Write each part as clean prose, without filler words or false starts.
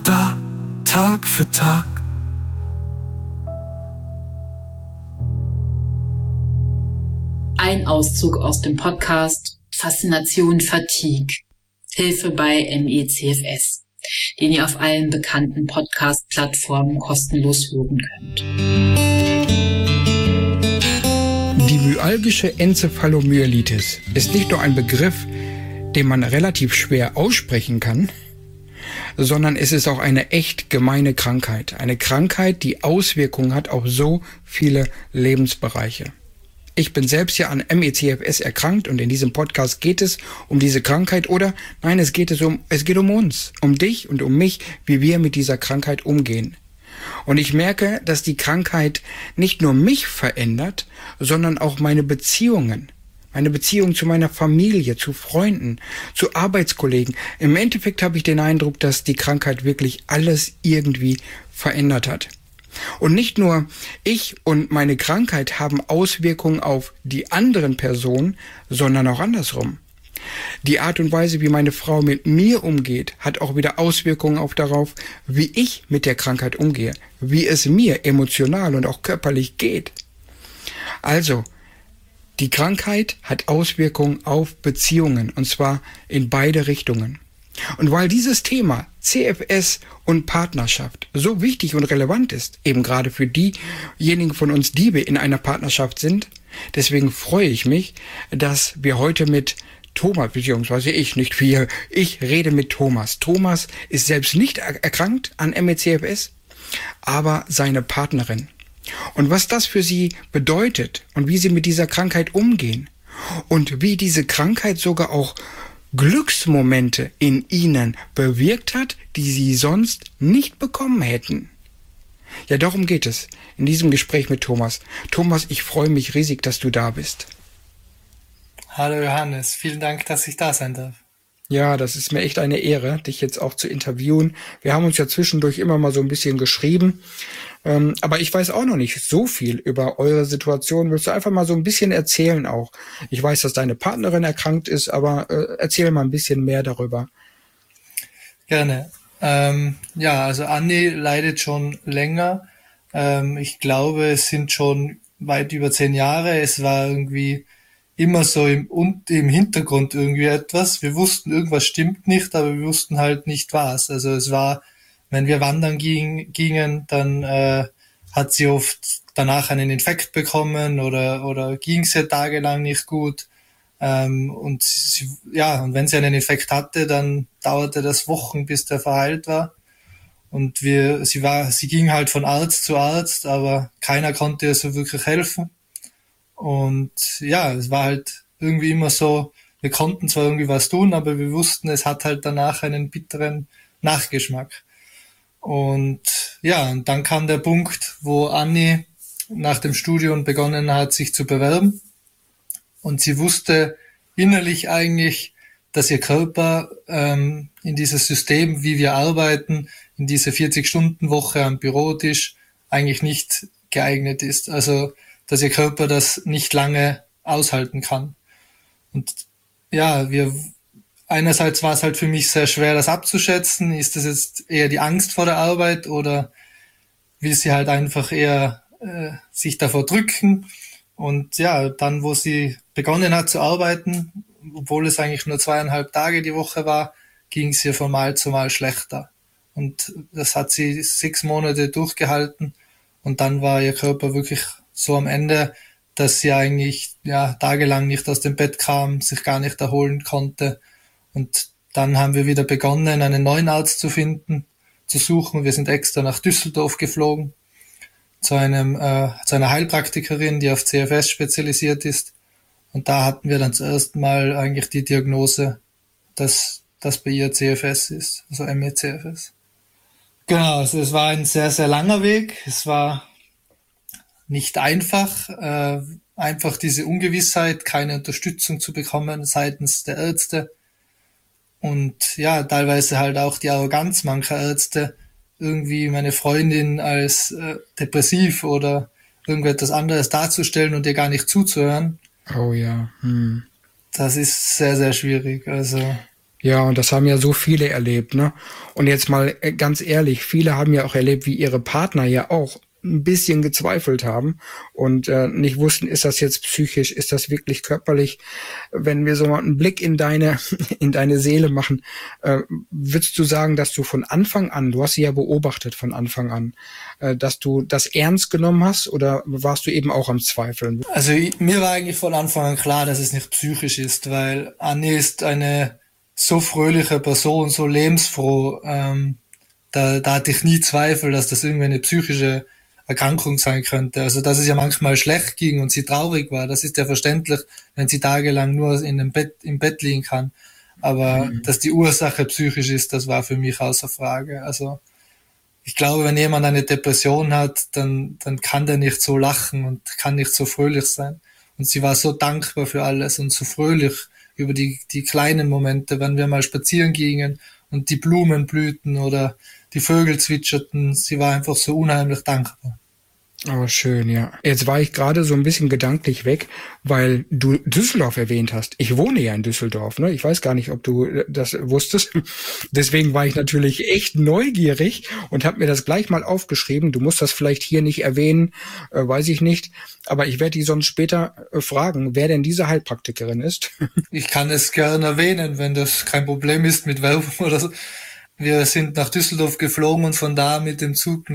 da, Tag für Tag. Ein Auszug aus dem Podcast Faszination Fatigue. Hilfe bei ME/CFS, den ihr auf allen bekannten Podcast-Plattformen kostenlos hören könnt. Die myalgische Enzephalomyelitis ist nicht nur ein Begriff, den man relativ schwer aussprechen kann, sondern es ist auch eine echt gemeine Krankheit. Eine Krankheit, die Auswirkungen hat auf so viele Lebensbereiche. Ich bin selbst ja an ME/CFS erkrankt und in diesem Podcast geht es um diese Krankheit es geht um uns, um dich und um mich, wie wir mit dieser Krankheit umgehen. Und ich merke, dass die Krankheit nicht nur mich verändert, sondern auch meine Beziehungen. Meine Beziehung zu meiner Familie, zu Freunden, zu Arbeitskollegen. Im Endeffekt habe ich den Eindruck, dass die Krankheit wirklich alles irgendwie verändert hat. Und nicht nur ich und meine Krankheit haben Auswirkungen auf die anderen Personen, sondern auch andersrum. Die Art und Weise, wie meine Frau mit mir umgeht, hat auch wieder Auswirkungen darauf, wie ich mit der Krankheit umgehe, wie es mir emotional und auch körperlich geht. Also, die Krankheit hat Auswirkungen auf Beziehungen, und zwar in beide Richtungen. Und weil dieses Thema CFS und Partnerschaft so wichtig und relevant ist, eben gerade für diejenigen von uns, die wir in einer Partnerschaft sind, deswegen freue ich mich, dass wir heute mit Thomas, beziehungsweise ich rede mit Thomas. Thomas ist selbst nicht erkrankt an ME/CFS, aber seine Partnerin. Und was das für sie bedeutet und wie sie mit dieser Krankheit umgehen und wie diese Krankheit sogar auch Glücksmomente in ihnen bewirkt hat, die sie sonst nicht bekommen hätten. Ja, darum geht es in diesem Gespräch mit Thomas. Thomas, ich freue mich riesig, dass du da bist. Hallo Johannes, vielen Dank, dass ich da sein darf. Ja, das ist mir echt eine Ehre, dich jetzt auch zu interviewen. Wir haben uns ja zwischendurch immer mal so ein bisschen geschrieben, aber ich weiß auch noch nicht so viel über eure Situation. Willst du einfach mal so ein bisschen erzählen auch? Ich weiß, dass deine Partnerin erkrankt ist, aber erzähl mal ein bisschen mehr darüber. Gerne. Also Anni leidet schon länger. Ich glaube, es sind schon weit über 10 Jahre. Es war irgendwie immer so im Hintergrund irgendwie etwas. Wir wussten, irgendwas stimmt nicht, aber wir wussten halt nicht was. Also es war, wenn wir wandern gingen, dann hat sie oft danach einen Infekt bekommen oder ging es ja tagelang nicht gut. Und wenn sie einen Infekt hatte, dann dauerte das Wochen, bis der verheilt war. Und sie ging halt von Arzt zu Arzt, aber keiner konnte ihr so wirklich helfen. Und ja, es war halt irgendwie immer so, wir konnten zwar irgendwie was tun, aber wir wussten, es hat halt danach einen bitteren Nachgeschmack. Und ja, und dann kam der Punkt, wo Anni nach dem Studium begonnen hat, sich zu bewerben. Und sie wusste innerlich eigentlich, dass ihr Körper in dieses System, wie wir arbeiten, in diese 40-Stunden-Woche am Bürotisch eigentlich nicht geeignet ist. Also, dass ihr Körper das nicht lange aushalten kann. Und ja, einerseits war es halt für mich sehr schwer, das abzuschätzen. Ist das jetzt eher die Angst vor der Arbeit oder will sie halt einfach eher sich davor drücken? Und ja, dann, wo sie begonnen hat zu arbeiten, obwohl es eigentlich nur 2,5 Tage die Woche war, ging es ihr von Mal zu Mal schlechter. Und das hat sie 6 Monate durchgehalten. Und dann war ihr Körper wirklich so am Ende, dass sie eigentlich tagelang nicht aus dem Bett kam, sich gar nicht erholen konnte. Und dann haben wir wieder begonnen, einen neuen Arzt zu suchen. Wir sind extra nach Düsseldorf geflogen zu einer Heilpraktikerin, die auf CFS spezialisiert ist. Und da hatten wir dann zuerst mal eigentlich die Diagnose, dass das bei ihr CFS ist, also ME/CFS. Genau, also es war ein sehr, sehr langer Weg. Es war nicht einfach, einfach diese Ungewissheit, keine Unterstützung zu bekommen seitens der Ärzte. Und ja, teilweise halt auch die Arroganz mancher Ärzte, irgendwie meine Freundin als depressiv oder irgendetwas anderes darzustellen und ihr gar nicht zuzuhören. Oh ja. Das ist sehr, sehr schwierig. Also Ja, und das haben ja so viele erlebt, ne? Und jetzt mal ganz ehrlich, viele haben ja auch erlebt, wie ihre Partner ja auch ein bisschen gezweifelt haben und nicht wussten, ist das jetzt psychisch, ist das wirklich körperlich? Wenn wir so mal einen Blick in deine in deine Seele machen, würdest du sagen, dass du von Anfang an, du hast sie ja beobachtet von Anfang an, dass du das ernst genommen hast oder warst du eben auch am Zweifeln? Also mir war eigentlich von Anfang an klar, dass es nicht psychisch ist, weil Anni ist eine so fröhliche Person, so lebensfroh. Da hatte ich nie Zweifel, dass das irgendwie eine psychische Erkrankung sein könnte. Also dass es ja manchmal schlecht ging und sie traurig war, das ist ja verständlich, wenn sie tagelang nur im Bett liegen kann. Aber dass die Ursache psychisch ist, das war für mich außer Frage. Also ich glaube, wenn jemand eine Depression hat, dann kann der nicht so lachen und kann nicht so fröhlich sein. Und sie war so dankbar für alles und so fröhlich über die kleinen Momente, wenn wir mal spazieren gingen und die Blumen blühten oder die Vögel zwitscherten. Sie war einfach so unheimlich dankbar. Aber schön, ja. Jetzt war ich gerade so ein bisschen gedanklich weg, weil du Düsseldorf erwähnt hast. Ich wohne ja in Düsseldorf, ne? Ich weiß gar nicht, ob du das wusstest. Deswegen war ich natürlich echt neugierig und habe mir das gleich mal aufgeschrieben. Du musst das vielleicht hier nicht erwähnen, weiß ich nicht. Aber ich werde dich sonst später fragen, wer denn diese Heilpraktikerin ist. Ich kann es gerne erwähnen, wenn das kein Problem ist mit Werbung oder so. Wir sind nach Düsseldorf geflogen und von da mit dem Zug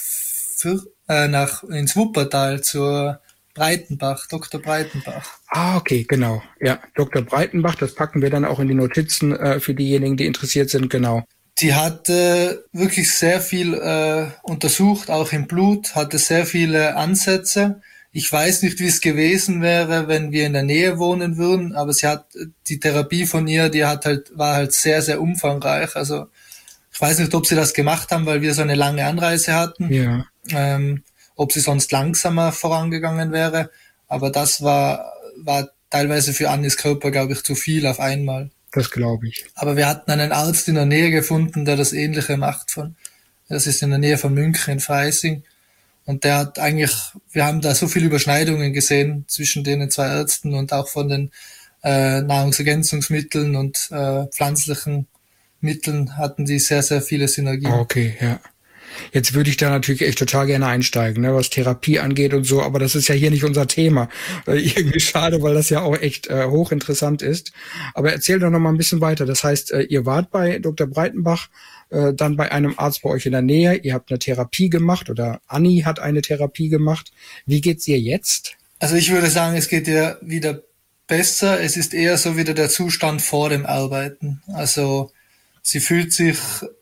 ins Wuppertal zur Breitenbach, Dr. Breitenbach. Ah, okay, genau. Ja, Dr. Breitenbach, das packen wir dann auch in die Notizen für diejenigen, die interessiert sind, genau. Die hatte wirklich sehr viel untersucht, auch im Blut, hatte sehr viele Ansätze. Ich weiß nicht, wie es gewesen wäre, wenn wir in der Nähe wohnen würden, aber die Therapie von ihr, war halt sehr, sehr umfangreich. Also ich weiß nicht, ob sie das gemacht haben, weil wir so eine lange Anreise hatten. Ja. Ob sie sonst langsamer vorangegangen wäre. Aber das war teilweise für Annis Körper, glaube ich, zu viel auf einmal. Das glaube ich. Aber wir hatten einen Arzt in der Nähe gefunden, der das Ähnliche macht. Das ist in der Nähe von München in Freising. Und wir haben da so viele Überschneidungen gesehen zwischen den zwei Ärzten und auch von den Nahrungsergänzungsmitteln und pflanzlichen Mitteln hatten die sehr, sehr viele Synergien. Okay, ja. Jetzt würde ich da natürlich echt total gerne einsteigen, ne, was Therapie angeht und so, aber das ist ja hier nicht unser Thema. Irgendwie schade, weil das ja auch echt hochinteressant ist. Aber erzähl doch noch mal ein bisschen weiter. Das heißt, ihr wart bei Dr. Breitenbach, dann bei einem Arzt bei euch in der Nähe, ihr habt eine Therapie gemacht oder Anni hat eine Therapie gemacht. Wie geht's ihr jetzt? Also ich würde sagen, es geht ihr wieder besser. Es ist eher so wieder der Zustand vor dem Arbeiten. Also sie fühlt sich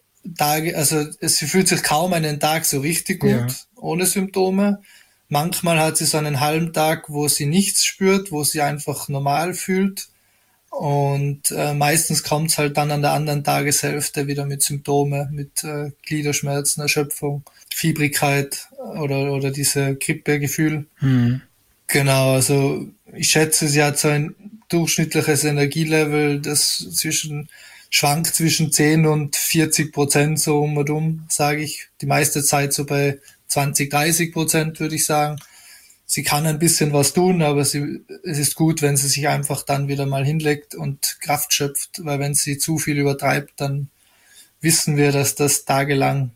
kaum einen Tag so richtig gut, ohne Symptome. Manchmal hat sie so einen halben Tag, wo sie nichts spürt, wo sie einfach normal fühlt. Und meistens kommt es halt dann an der anderen Tageshälfte wieder mit Symptome, mit Gliederschmerzen, Erschöpfung, Fiebrigkeit oder diese Grippegefühl. Genau, also ich schätze, sie hat so ein durchschnittliches Energielevel, das schwankt zwischen 10 und 40% so um und um, sage ich. Die meiste Zeit so bei 20-30%, würde ich sagen. Sie kann ein bisschen was tun, aber es ist gut, wenn sie sich einfach dann wieder mal hinlegt und Kraft schöpft, weil wenn sie zu viel übertreibt, dann wissen wir, dass das tagelang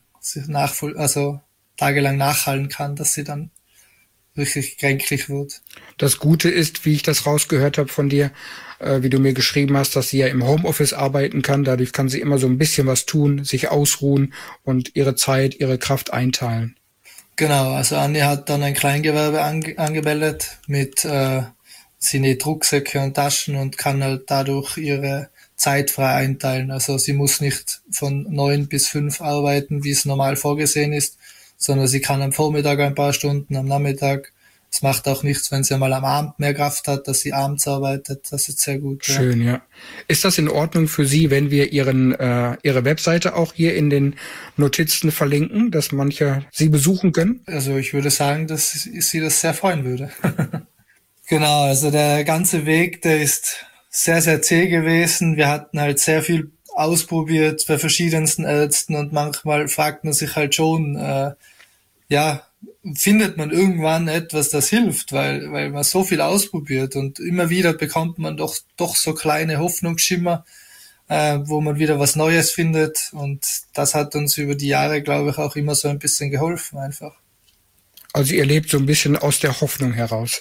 nachhallen kann, dass sie dann wirklich kränklich wird. Das Gute ist, wie ich das rausgehört habe von dir, wie du mir geschrieben hast, dass sie ja im Homeoffice arbeiten kann. Dadurch kann sie immer so ein bisschen was tun, sich ausruhen und ihre Zeit, ihre Kraft einteilen. Genau, also Anni hat dann ein Kleingewerbe angemeldet mit sie näht Rucksäcke und Taschen und kann halt dadurch ihre Zeit frei einteilen. Also sie muss nicht von 9 bis 5 arbeiten, wie es normal vorgesehen ist, sondern sie kann am Vormittag ein paar Stunden, am Nachmittag. Es macht auch nichts, wenn sie mal am Abend mehr Kraft hat, dass sie abends arbeitet. Das ist sehr gut. Schön, ja. Ist das in Ordnung für Sie, wenn wir Ihre Webseite auch hier in den Notizen verlinken, dass manche Sie besuchen können? Also ich würde sagen, dass sie das sehr freuen würde. Genau, also der ganze Weg, der ist sehr, sehr zäh gewesen. Wir hatten halt sehr viel ausprobiert bei verschiedensten Ärzten und manchmal fragt man sich halt schon, findet man irgendwann etwas, das hilft, weil man so viel ausprobiert und immer wieder bekommt man doch so kleine Hoffnungsschimmer wo man wieder was Neues findet. Und das hat uns über die Jahre, glaube ich, auch immer so ein bisschen geholfen einfach. Also ihr lebt so ein bisschen aus der Hoffnung heraus.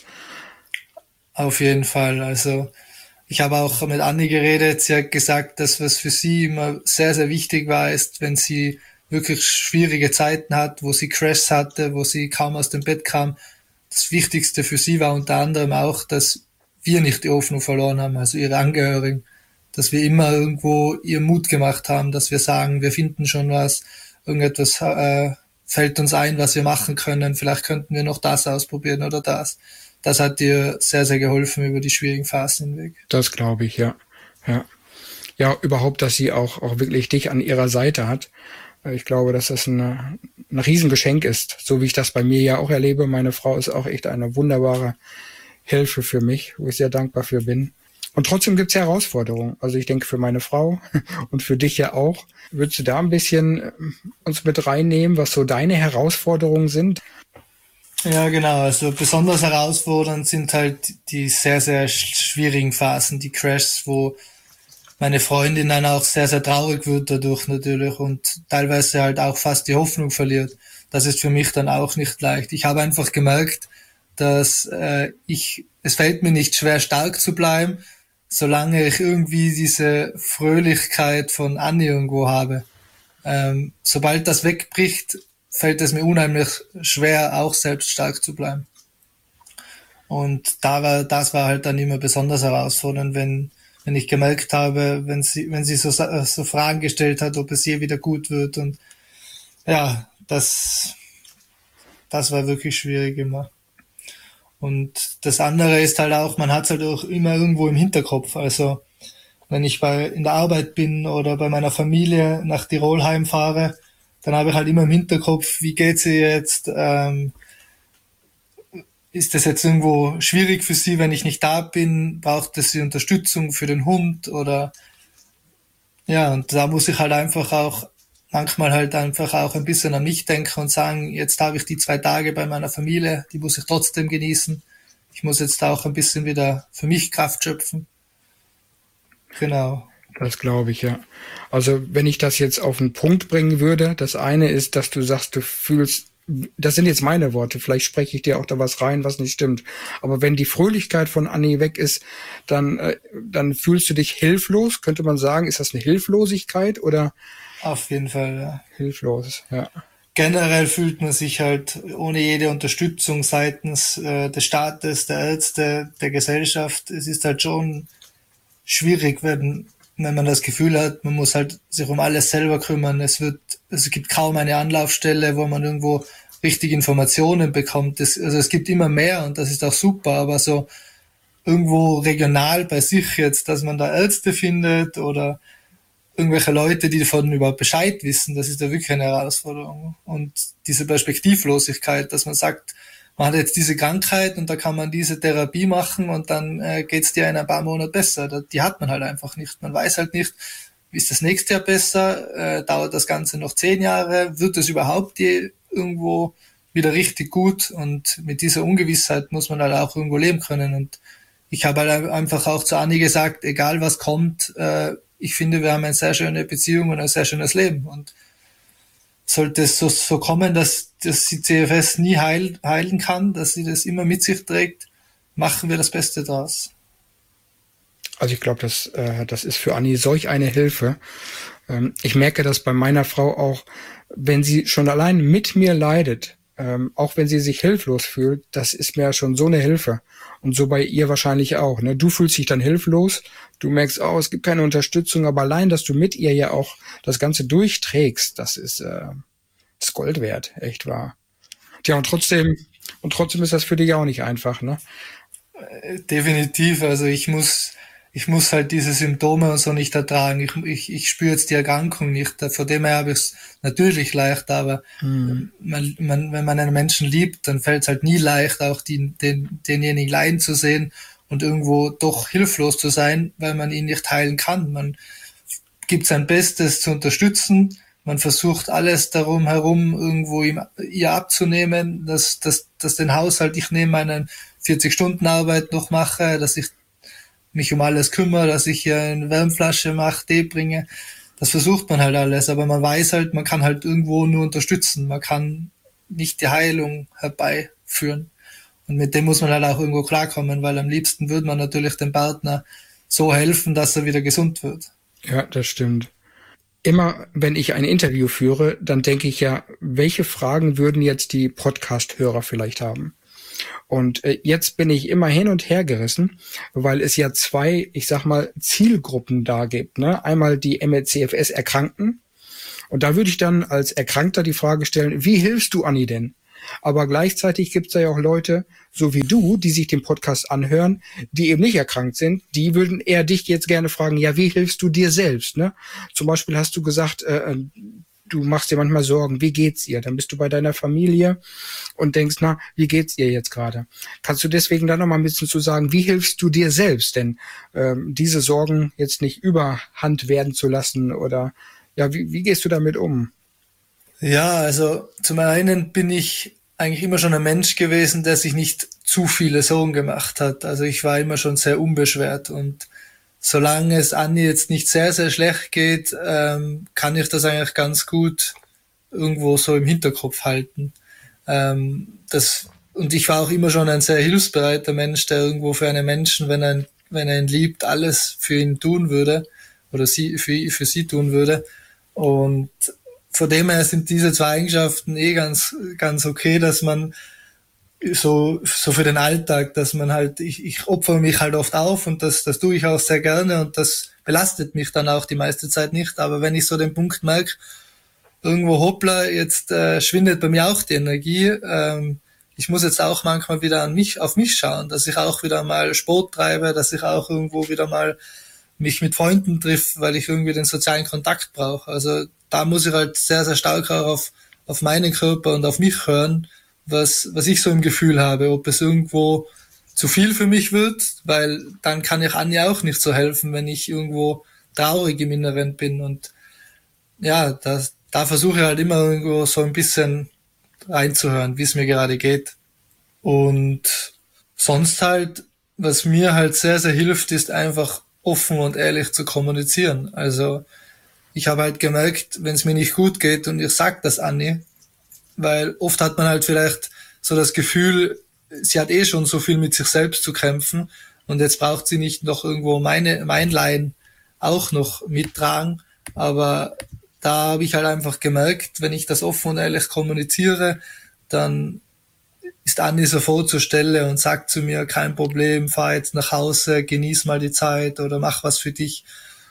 Auf jeden Fall. Also ich habe auch mit Anni geredet. Sie hat gesagt, dass was für sie immer sehr, sehr wichtig war, ist, wenn sie wirklich schwierige Zeiten hat, wo sie Crashs hatte, wo sie kaum aus dem Bett kam. Das Wichtigste für sie war unter anderem auch, dass wir nicht die Hoffnung verloren haben, also ihre Angehörigen. Dass wir immer irgendwo ihr Mut gemacht haben, dass wir sagen, wir finden schon was, irgendetwas fällt uns ein, was wir machen können. Vielleicht könnten wir noch das ausprobieren oder das. Das hat dir sehr, sehr geholfen über die schwierigen Phasen hinweg. Das glaube ich, ja. Ja, überhaupt, dass sie auch wirklich dich an ihrer Seite hat. Ich glaube, dass das ein Riesengeschenk ist, so wie ich das bei mir ja auch erlebe. Meine Frau ist auch echt eine wunderbare Hilfe für mich, wo ich sehr dankbar für bin. Und trotzdem gibt's Herausforderungen. Also ich denke für meine Frau und für dich ja auch. Würdest du da ein bisschen uns mit reinnehmen, was so deine Herausforderungen sind? Ja, genau. Also besonders herausfordernd sind halt die sehr, sehr schwierigen Phasen, die Crashs, wo meine Freundin dann auch sehr, sehr traurig wird dadurch natürlich und teilweise halt auch fast die Hoffnung verliert. Das ist für mich dann auch nicht leicht. Ich habe einfach gemerkt, dass es fällt mir nicht schwer, stark zu bleiben, solange ich irgendwie diese Fröhlichkeit von Anni irgendwo habe. Sobald das wegbricht, fällt es mir unheimlich schwer, auch selbst stark zu bleiben. Und das war halt dann immer besonders herausfordernd, wenn ich gemerkt habe, wenn sie so Fragen gestellt hat, ob es je wieder gut wird. Und ja, das war wirklich schwierig immer. Und das andere ist halt auch, man hat es halt auch immer irgendwo im Hinterkopf. Also wenn ich in der Arbeit bin oder bei meiner Familie nach Tirol heimfahre, dann habe ich halt immer im Hinterkopf, wie geht's ihr jetzt? Ist das jetzt irgendwo schwierig für sie, wenn ich nicht da bin? Braucht es sie Unterstützung für den Hund? Oder ja, und da muss ich halt manchmal halt einfach auch ein bisschen an mich denken und sagen, jetzt habe ich die 2 Tage bei meiner Familie, die muss ich trotzdem genießen. Ich muss jetzt auch ein bisschen wieder für mich Kraft schöpfen. Genau. Das glaube ich, ja. Also wenn ich das jetzt auf den Punkt bringen würde, das eine ist, dass du sagst, du fühlst, das sind jetzt meine Worte, vielleicht spreche ich dir auch da was rein, was nicht stimmt. Aber wenn die Fröhlichkeit von Anni weg ist, dann fühlst du dich hilflos, könnte man sagen. Ist das eine Hilflosigkeit oder? Auf jeden Fall, ja. Hilflos, ja. Generell fühlt man sich halt ohne jede Unterstützung seitens des Staates, der Ärzte, der Gesellschaft. Es ist halt schon schwierig, wenn man das Gefühl hat, man muss halt sich um alles selber kümmern. Es gibt kaum eine Anlaufstelle, wo man irgendwo richtige Informationen bekommt. Es gibt immer mehr und das ist auch super, aber so irgendwo regional bei sich jetzt, dass man da Ärzte findet oder irgendwelche Leute, die davon überhaupt Bescheid wissen, das ist ja wirklich eine Herausforderung. Und diese Perspektivlosigkeit, dass man sagt, man hat jetzt diese Krankheit und da kann man diese Therapie machen und dann geht's dir in ein paar Monaten besser. Die hat man halt einfach nicht. Man weiß halt nicht, ist das nächste Jahr besser, dauert das Ganze noch 10 Jahre, wird es überhaupt irgendwo wieder richtig gut? Und mit dieser Ungewissheit muss man halt auch irgendwo leben können. Und ich habe halt einfach auch zu Anni gesagt, egal was kommt, ich finde, wir haben eine sehr schöne Beziehung und ein sehr schönes Leben. Und sollte es so kommen, dass die CFS nie heilen kann, dass sie das immer mit sich trägt, machen wir das Beste draus. Also ich glaube, das ist für Anni solch eine Hilfe. Ich merke das bei meiner Frau auch, wenn sie schon allein mit mir leidet, auch wenn sie sich hilflos fühlt, das ist mir schon so eine Hilfe. Und so bei ihr wahrscheinlich auch. Ne? Du fühlst dich dann hilflos, du merkst, es gibt keine Unterstützung, aber allein, dass du mit ihr ja auch das Ganze durchträgst, das ist Gold wert, echt wahr. Tja, und trotzdem ist das für dich auch nicht einfach, ne? Definitiv, also ich muss halt diese Symptome und so nicht ertragen. Ich spüre jetzt die Erkrankung nicht. Von dem her habe ich es natürlich leicht, aber wenn man einen Menschen liebt, dann fällt es halt nie leicht, auch denjenigen leiden zu sehen und irgendwo doch hilflos zu sein, weil man ihn nicht heilen kann. Man gibt sein Bestes zu unterstützen. Man versucht alles darum herum irgendwo ihr abzunehmen, dass den Haushalt ich neben meinen 40-Stunden-Arbeit noch mache, dass ich mich um alles kümmere, dass ich hier eine Wärmflasche mache, Tee bringe. Das versucht man halt alles, aber man weiß halt, man kann halt irgendwo nur unterstützen. Man kann nicht die Heilung herbeiführen. Und mit dem muss man halt auch irgendwo klarkommen, weil am liebsten würde man natürlich dem Partner so helfen, dass er wieder gesund wird. Ja, das stimmt. Immer wenn ich ein Interview führe, dann denke ich ja, welche Fragen würden jetzt die Podcast-Hörer vielleicht haben? Und jetzt bin ich immer hin und her gerissen, weil es ja zwei, ich sag mal, Zielgruppen da gibt. Ne? Einmal die ME/CFS-Erkrankten. Und da würde ich dann als Erkrankter die Frage stellen, wie hilfst du Anni denn? Aber gleichzeitig gibt es ja auch Leute, so wie du, die sich den Podcast anhören, die eben nicht erkrankt sind, die würden eher dich jetzt gerne fragen, ja, wie hilfst du dir selbst? Ne? Zum Beispiel hast du gesagt, du machst dir manchmal Sorgen, wie geht's ihr? Dann bist du bei deiner Familie und denkst, na, wie geht's ihr jetzt gerade? Kannst du deswegen dann nochmal ein bisschen zu sagen, wie hilfst du dir selbst denn, diese Sorgen jetzt nicht überhand werden zu lassen oder ja, wie gehst du damit um? Ja, also zum einen bin ich eigentlich immer schon ein Mensch gewesen, der sich nicht zu viele Sorgen gemacht hat. Also ich war immer schon sehr unbeschwert und solange es Anni jetzt nicht sehr, sehr schlecht geht, kann ich das eigentlich ganz gut irgendwo so im Hinterkopf halten. Und ich war auch immer schon ein sehr hilfsbereiter Mensch, der irgendwo für einen Menschen, wenn er ihn liebt, alles für ihn tun würde oder für sie tun würde. Und von dem her sind diese zwei Eigenschaften ganz okay, dass man so für den Alltag, dass man halt, ich opfere mich halt oft auf und das tue ich auch sehr gerne und das belastet mich dann auch die meiste Zeit nicht. Aber wenn ich so den Punkt merke, irgendwo hoppla, jetzt schwindet bei mir auch die Energie, ich muss jetzt auch manchmal wieder auf mich schauen, dass ich auch wieder mal Sport treibe, dass ich auch irgendwo wieder mal mich mit Freunden triff, weil ich irgendwie den sozialen Kontakt brauche. Also da muss ich halt sehr, sehr stark auch auf meinen Körper und auf mich hören, was ich so im Gefühl habe, ob es irgendwo zu viel für mich wird, weil dann kann ich Anja auch nicht so helfen, wenn ich irgendwo traurig im Inneren bin. Und ja, da versuche ich halt immer irgendwo so ein bisschen reinzuhören, wie es mir gerade geht. Und sonst halt, was mir halt sehr, sehr hilft, ist einfach offen und ehrlich zu kommunizieren. Also ich habe halt gemerkt, wenn es mir nicht gut geht und ich sag das Anni, weil oft hat man halt vielleicht so das Gefühl, sie hat eh schon so viel mit sich selbst zu kämpfen und jetzt braucht sie nicht noch irgendwo mein Leiden auch noch mittragen. Aber da habe ich halt einfach gemerkt, wenn ich das offen und ehrlich kommuniziere, dann ist Anni sofort zur Stelle und sagt zu mir, kein Problem, fahr jetzt nach Hause, genieß mal die Zeit oder mach was für dich.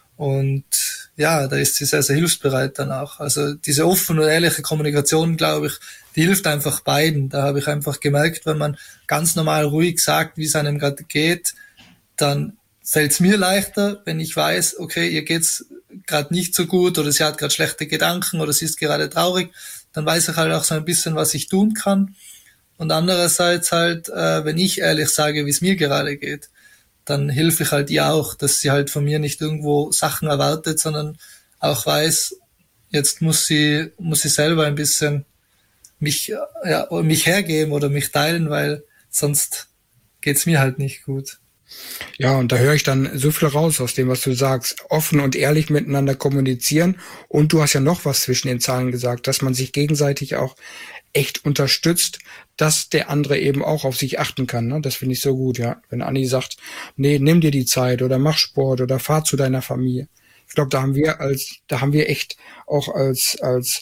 Und ja, da ist sie sehr, sehr hilfsbereit dann auch. Also diese offene und ehrliche Kommunikation, glaube ich, die hilft einfach beiden. Da habe ich einfach gemerkt, wenn man ganz normal ruhig sagt, wie es einem gerade geht, dann fällt es mir leichter, wenn ich weiß, okay, ihr geht's gerade nicht so gut oder sie hat gerade schlechte Gedanken oder sie ist gerade traurig, dann weiß ich halt auch so ein bisschen, was ich tun kann. Und andererseits halt, wenn ich ehrlich sage, wie es mir gerade geht, dann helfe ich halt ihr auch, dass sie halt von mir nicht irgendwo Sachen erwartet, sondern auch weiß, jetzt muss sie selber ein bisschen mich hergeben oder mich teilen, weil sonst geht's mir halt nicht gut. Ja, und da höre ich dann so viel raus aus dem, was du sagst. Offen und ehrlich miteinander kommunizieren. Und du hast ja noch was zwischen den Zahlen gesagt, dass man sich gegenseitig auch echt unterstützt, dass der andere eben auch auf sich achten kann. Ne? Das finde ich so gut, ja. Wenn Anni sagt, nee, nimm dir die Zeit oder mach Sport oder fahr zu deiner Familie. Ich glaube, da haben wir echt auch als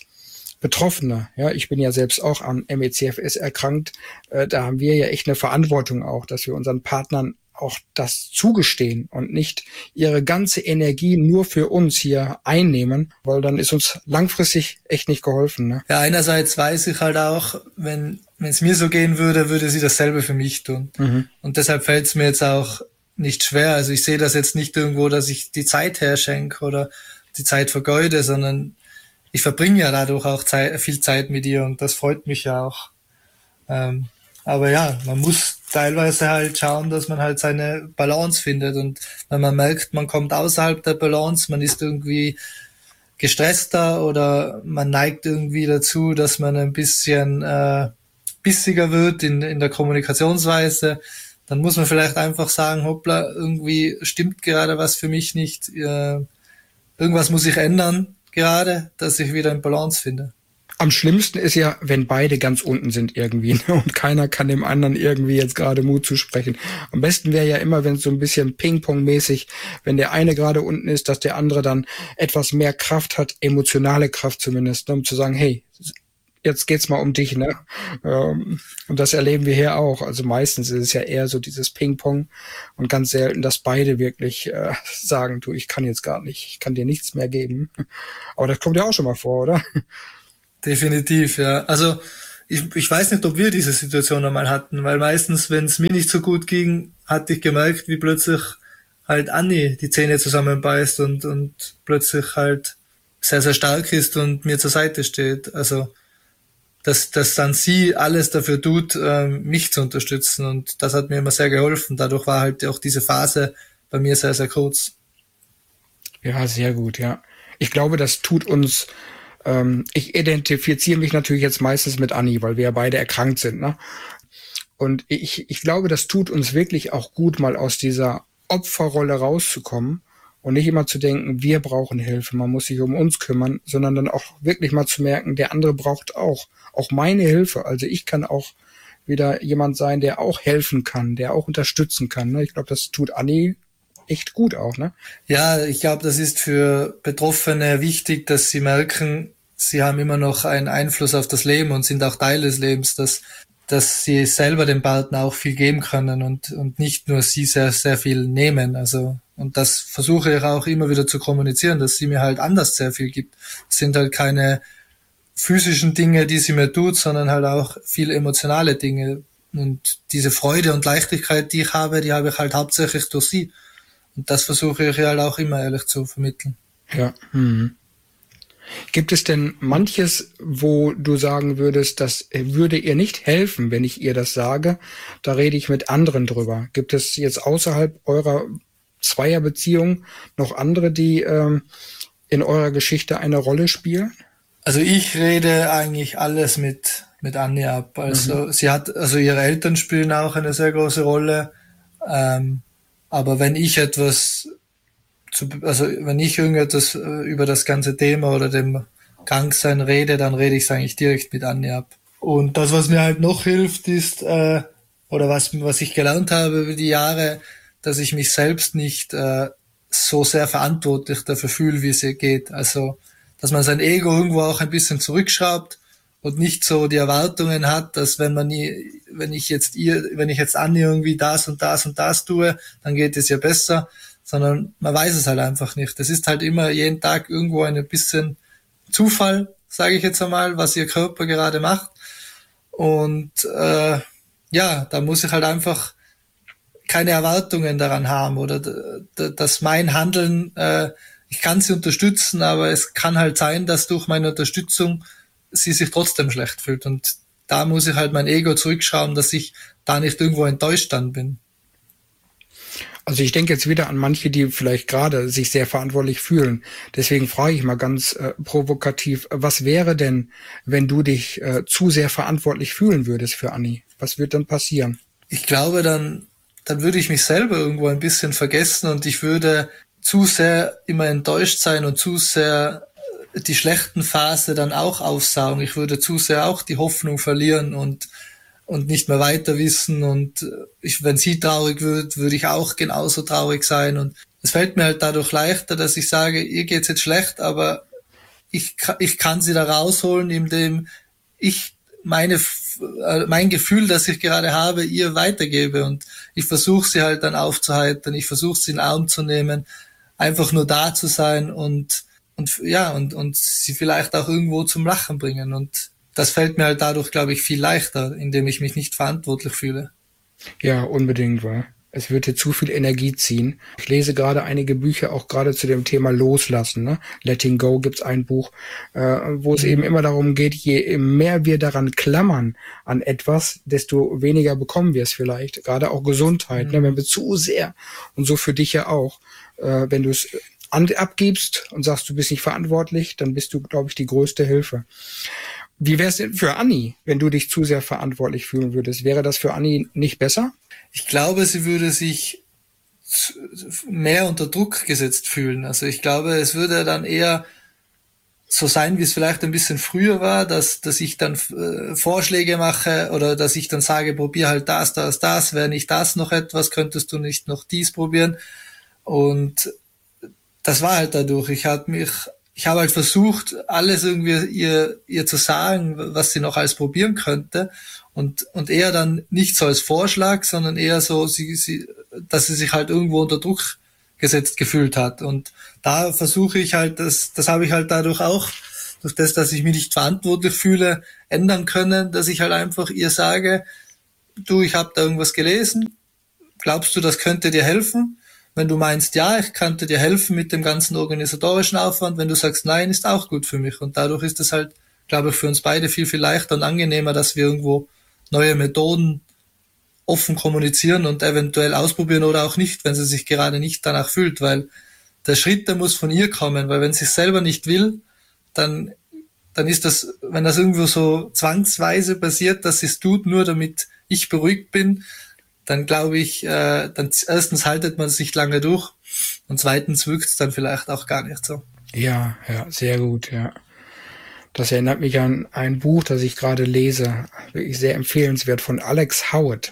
Betroffene, ja, ich bin ja selbst auch an ME/CFS erkrankt, da haben wir ja echt eine Verantwortung auch, dass wir unseren Partnern auch das zugestehen und nicht ihre ganze Energie nur für uns hier einnehmen, weil dann ist uns langfristig echt nicht geholfen. Ne? Ja, einerseits weiß ich halt auch, wenn es mir so gehen würde, würde sie dasselbe für mich tun. Mhm. Und deshalb fällt es mir jetzt auch nicht schwer. Also ich sehe das jetzt nicht irgendwo, dass ich die Zeit herschenke oder die Zeit vergeude, sondern ich verbringe ja dadurch auch viel Zeit mit ihr und das freut mich ja auch. Aber ja, man muss teilweise halt schauen, dass man halt seine Balance findet und wenn man merkt, man kommt außerhalb der Balance, man ist irgendwie gestresster oder man neigt irgendwie dazu, dass man ein bisschen bissiger wird in der Kommunikationsweise, dann muss man vielleicht einfach sagen, hoppla, irgendwie stimmt gerade was für mich nicht, irgendwas muss ich ändern gerade, dass ich wieder in Balance finde. Am schlimmsten ist ja, wenn beide ganz unten sind irgendwie, ne? Und keiner kann dem anderen irgendwie jetzt gerade Mut zusprechen. Am besten wäre ja immer, wenn es so ein bisschen Ping-Pong-mäßig, wenn der eine gerade unten ist, dass der andere dann etwas mehr Kraft hat, emotionale Kraft zumindest, ne? Um zu sagen, hey, jetzt geht's mal um dich, ne? Und das erleben wir hier auch. Also meistens ist es ja eher so dieses Ping-Pong und ganz selten, dass beide wirklich sagen, du, ich kann jetzt gar nicht, ich kann dir nichts mehr geben. Aber das kommt ja auch schon mal vor, oder? Definitiv, ja. Also ich weiß nicht, ob wir diese Situation einmal hatten, weil meistens, wenn es mir nicht so gut ging, hatte ich gemerkt, wie plötzlich halt Anni die Zähne zusammenbeißt und plötzlich halt sehr, sehr stark ist und mir zur Seite steht. Also dass dann sie alles dafür tut, mich zu unterstützen, und das hat mir immer sehr geholfen. Dadurch war halt auch diese Phase bei mir sehr, sehr kurz. Ja, sehr gut, ja. Ich glaube, das tut uns, ich identifiziere mich natürlich jetzt meistens mit Anni, weil wir ja beide erkrankt sind, ne? Und ich glaube, das tut uns wirklich auch gut, mal aus dieser Opferrolle rauszukommen und nicht immer zu denken, wir brauchen Hilfe, man muss sich um uns kümmern, sondern dann auch wirklich mal zu merken, der andere braucht auch meine Hilfe. Also ich kann auch wieder jemand sein, der auch helfen kann, der auch unterstützen kann, ne? Ich glaube, das tut Anni echt gut auch, ne? Ja, ich glaube, das ist für Betroffene wichtig, dass sie merken, sie haben immer noch einen Einfluss auf das Leben und sind auch Teil des Lebens, dass sie selber dem Partner auch viel geben können und nicht nur sie sehr, sehr viel nehmen. Also, und das versuche ich auch immer wieder zu kommunizieren, dass sie mir halt anders sehr viel gibt. Es sind halt keine physischen Dinge, die sie mir tut, sondern halt auch viel emotionale Dinge. Und diese Freude und Leichtigkeit, die ich habe, die habe ich halt hauptsächlich durch sie. Und das versuche ich halt auch immer ehrlich zu vermitteln. Ja. Gibt es denn manches, wo du sagen würdest, das würde ihr nicht helfen, wenn ich ihr das sage? Da rede ich mit anderen drüber. Gibt es jetzt außerhalb eurer Zweierbeziehung noch andere, die in eurer Geschichte eine Rolle spielen? Also ich rede eigentlich alles mit Anni ab. Also ihre Eltern spielen auch eine sehr große Rolle. Aber wenn ich wenn ich irgendetwas über das ganze Thema oder dem Kranksein rede, dann rede ich es eigentlich direkt mit Anni ab. Und das, was mir halt noch hilft, ist, oder was ich gelernt habe über die Jahre, dass ich mich selbst nicht so sehr verantwortlich dafür fühle, wie es ihr geht. Also, dass man sein Ego irgendwo auch ein bisschen zurückschraubt und nicht so die Erwartungen hat, dass wenn ich jetzt Anni irgendwie das und das und das tue, dann geht es ihr besser, sondern man weiß es halt einfach nicht. Es ist halt immer jeden Tag irgendwo ein bisschen Zufall, sage ich jetzt einmal, was ihr Körper gerade macht. Und da muss ich halt einfach keine Erwartungen daran haben oder dass mein Handeln, ich kann sie unterstützen, aber es kann halt sein, dass durch meine Unterstützung sie sich trotzdem schlecht fühlt. Und da muss ich halt mein Ego zurückschrauben, dass ich da nicht irgendwo enttäuscht dann bin. Also ich denke jetzt wieder an manche, die vielleicht gerade sich sehr verantwortlich fühlen. Deswegen frage ich mal ganz provokativ, was wäre denn, wenn du dich zu sehr verantwortlich fühlen würdest für Anni? Was wird dann passieren? Ich glaube, dann würde ich mich selber irgendwo ein bisschen vergessen und ich würde zu sehr immer enttäuscht sein und zu sehr die schlechten Phase dann auch aufsaugen. Ich würde zu sehr auch die Hoffnung verlieren und nicht mehr weiter wissen, und wenn sie traurig wird, würde ich auch genauso traurig sein, und es fällt mir halt dadurch leichter, dass ich sage, ihr geht's jetzt schlecht, aber ich kann sie da rausholen, indem ich mein Gefühl, das ich gerade habe, ihr weitergebe, und ich versuche sie halt dann aufzuheitern, ich versuche sie in den Arm zu nehmen, einfach nur da zu sein und sie vielleicht auch irgendwo zum Lachen bringen, und das fällt mir halt dadurch, glaube ich, viel leichter, indem ich mich nicht verantwortlich fühle. Ja, unbedingt, wahr. Es wird dir zu viel Energie ziehen. Ich lese gerade einige Bücher auch gerade zu dem Thema Loslassen, ne? Letting Go gibt's ein Buch, wo es eben immer darum geht, je mehr wir daran klammern an etwas, desto weniger bekommen wir es vielleicht. Gerade auch Gesundheit, ne? Wenn wir zu sehr, und so für dich ja auch, wenn du es abgibst und sagst, du bist nicht verantwortlich, dann bist du, glaube ich, die größte Hilfe. Wie wäre es denn für Anni, wenn du dich zu sehr verantwortlich fühlen würdest? Wäre das für Anni nicht besser? Ich glaube, sie würde sich mehr unter Druck gesetzt fühlen. Also ich glaube, es würde dann eher so sein, wie es vielleicht ein bisschen früher war, dass ich dann Vorschläge mache oder dass ich dann sage, probier halt das, wäre nicht das noch etwas, könntest du nicht noch dies probieren? Und das war halt dadurch. Ich habe halt versucht, alles irgendwie ihr zu sagen, was sie noch alles probieren könnte und eher dann nicht so als Vorschlag, sondern eher so, dass sie sich halt irgendwo unter Druck gesetzt gefühlt hat. Und da versuche ich halt, das habe ich halt dadurch auch, durch das, dass ich mich nicht verantwortlich fühle, ändern können, dass ich halt einfach ihr sage, du, ich habe da irgendwas gelesen, glaubst du, das könnte dir helfen? Wenn du meinst, ja, ich könnte dir helfen mit dem ganzen organisatorischen Aufwand, wenn du sagst, nein, ist auch gut für mich. Und dadurch ist es halt, glaube ich, für uns beide viel, viel leichter und angenehmer, dass wir irgendwo neue Methoden offen kommunizieren und eventuell ausprobieren oder auch nicht, wenn sie sich gerade nicht danach fühlt, weil der Schritt, der muss von ihr kommen, weil wenn sie es selber nicht will, dann ist das, wenn das irgendwo so zwangsweise passiert, dass sie es tut, nur damit ich beruhigt bin, dann glaube ich, dann erstens haltet man es nicht lange durch und zweitens wirkt es dann vielleicht auch gar nicht so. Ja, sehr gut, ja. Das erinnert mich an ein Buch, das ich gerade lese, wirklich sehr empfehlenswert, von Alex Howard.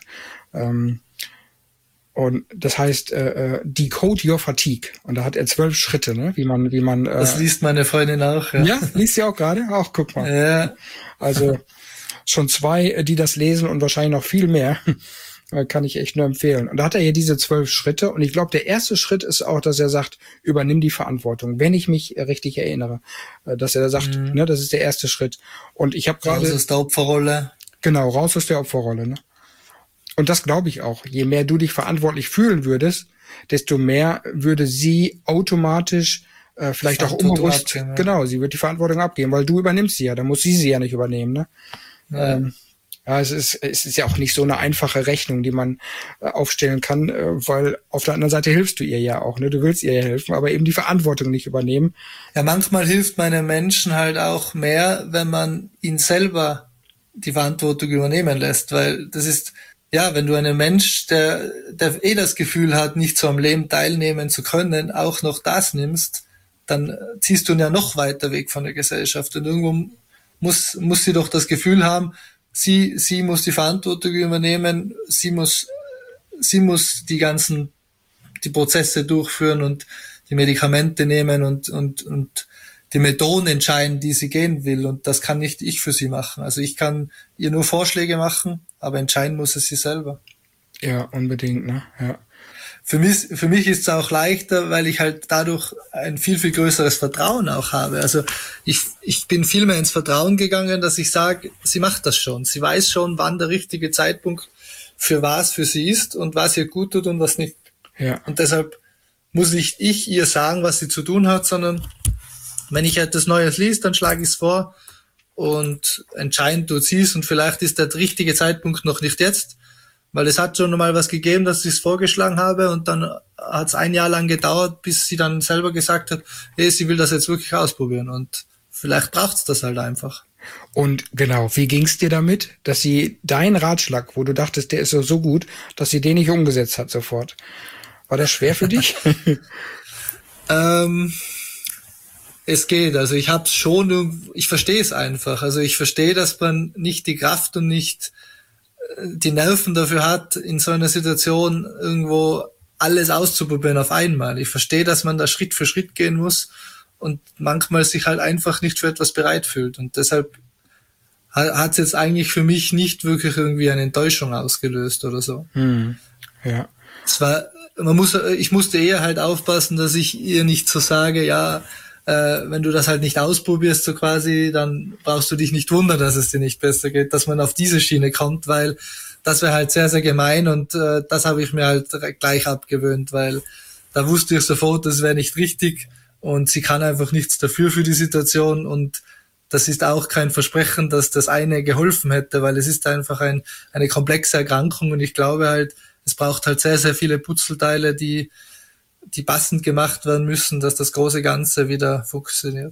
Und das heißt Decode Your Fatigue. Und da hat er 12 Schritte, ne? Wie man. Das liest meine Freundin auch. Ja, liest sie auch gerade? Auch, guck mal. Ja. Also schon 2, die das lesen und wahrscheinlich noch viel mehr. Kann ich echt nur empfehlen. Und da hat er hier diese 12 Schritte. Und ich glaube, der erste Schritt ist auch, dass er sagt, übernimm die Verantwortung, wenn ich mich richtig erinnere. Dass er da sagt, ne, das ist der erste Schritt. Und ich habe gerade... Raus aus der Opferrolle. Genau, raus aus der Opferrolle. Ne? Und das glaube ich auch. Je mehr du dich verantwortlich fühlen würdest, desto mehr würde sie automatisch vielleicht auch unbewusst... Abgeben, ja. Genau, sie wird die Verantwortung abgeben, weil du übernimmst sie ja. Dann muss sie ja nicht übernehmen. Ne? Ja. Ja, es ist ja auch nicht so eine einfache Rechnung, die man aufstellen kann, weil auf der anderen Seite hilfst du ihr ja auch, ne? Du willst ihr ja helfen, aber eben die Verantwortung nicht übernehmen. Ja, manchmal hilft man einem Menschen halt auch mehr, wenn man ihn selber die Verantwortung übernehmen lässt, weil das ist, ja, wenn du einen Mensch, der das Gefühl hat, nicht so am Leben teilnehmen zu können, auch noch das nimmst, dann ziehst du ihn ja noch weiter weg von der Gesellschaft und irgendwo muss sie doch das Gefühl haben, sie muss die Verantwortung übernehmen, sie muss die Prozesse durchführen und die Medikamente nehmen und die Methoden entscheiden, die sie gehen will. Und das kann nicht ich für sie machen. Also ich kann ihr nur Vorschläge machen, aber entscheiden muss es sie selber. Ja, unbedingt, ne? Ja. Für mich ist es auch leichter, weil ich halt dadurch ein viel, viel größeres Vertrauen auch habe. Also ich bin viel mehr ins Vertrauen gegangen, dass ich sage, sie macht das schon. Sie weiß schon, wann der richtige Zeitpunkt für was für sie ist und was ihr gut tut und was nicht. Ja. Und deshalb muss nicht ich ihr sagen, was sie zu tun hat, sondern wenn ich etwas Neues liest, dann schlage ich es vor und entscheiden tut sie es und vielleicht ist der richtige Zeitpunkt noch nicht jetzt. Weil es hat schon mal was gegeben, dass ich es vorgeschlagen habe und dann hat es ein Jahr lang gedauert, bis sie dann selber gesagt hat, hey, sie will das jetzt wirklich ausprobieren und vielleicht braucht's das halt einfach. Und genau, wie ging's dir damit, dass sie deinen Ratschlag, wo du dachtest, der ist so gut, dass sie den nicht umgesetzt hat sofort? War das schwer für dich? Es geht, also ich verstehe es einfach. Also ich verstehe, dass man nicht die Kraft und nicht die Nerven dafür hat, in so einer Situation irgendwo alles auszuprobieren auf einmal. Ich verstehe, dass man da Schritt für Schritt gehen muss und manchmal sich halt einfach nicht für etwas bereit fühlt. Und deshalb hat es jetzt eigentlich für mich nicht wirklich irgendwie eine Enttäuschung ausgelöst oder so. Ja. Ich musste eher halt aufpassen, dass ich ihr nicht so sage, ja, wenn du das halt nicht ausprobierst, so quasi, dann brauchst du dich nicht wundern, dass es dir nicht besser geht, dass man auf diese Schiene kommt, weil das wäre halt sehr, sehr gemein und das habe ich mir halt gleich abgewöhnt, weil da wusste ich sofort, das wäre nicht richtig und sie kann einfach nichts dafür für die Situation und das ist auch kein Versprechen, dass das eine geholfen hätte, weil es ist einfach eine komplexe Erkrankung und ich glaube halt, es braucht halt sehr, sehr viele Puzzleteile, die passend gemacht werden müssen, dass das große Ganze wieder funktioniert.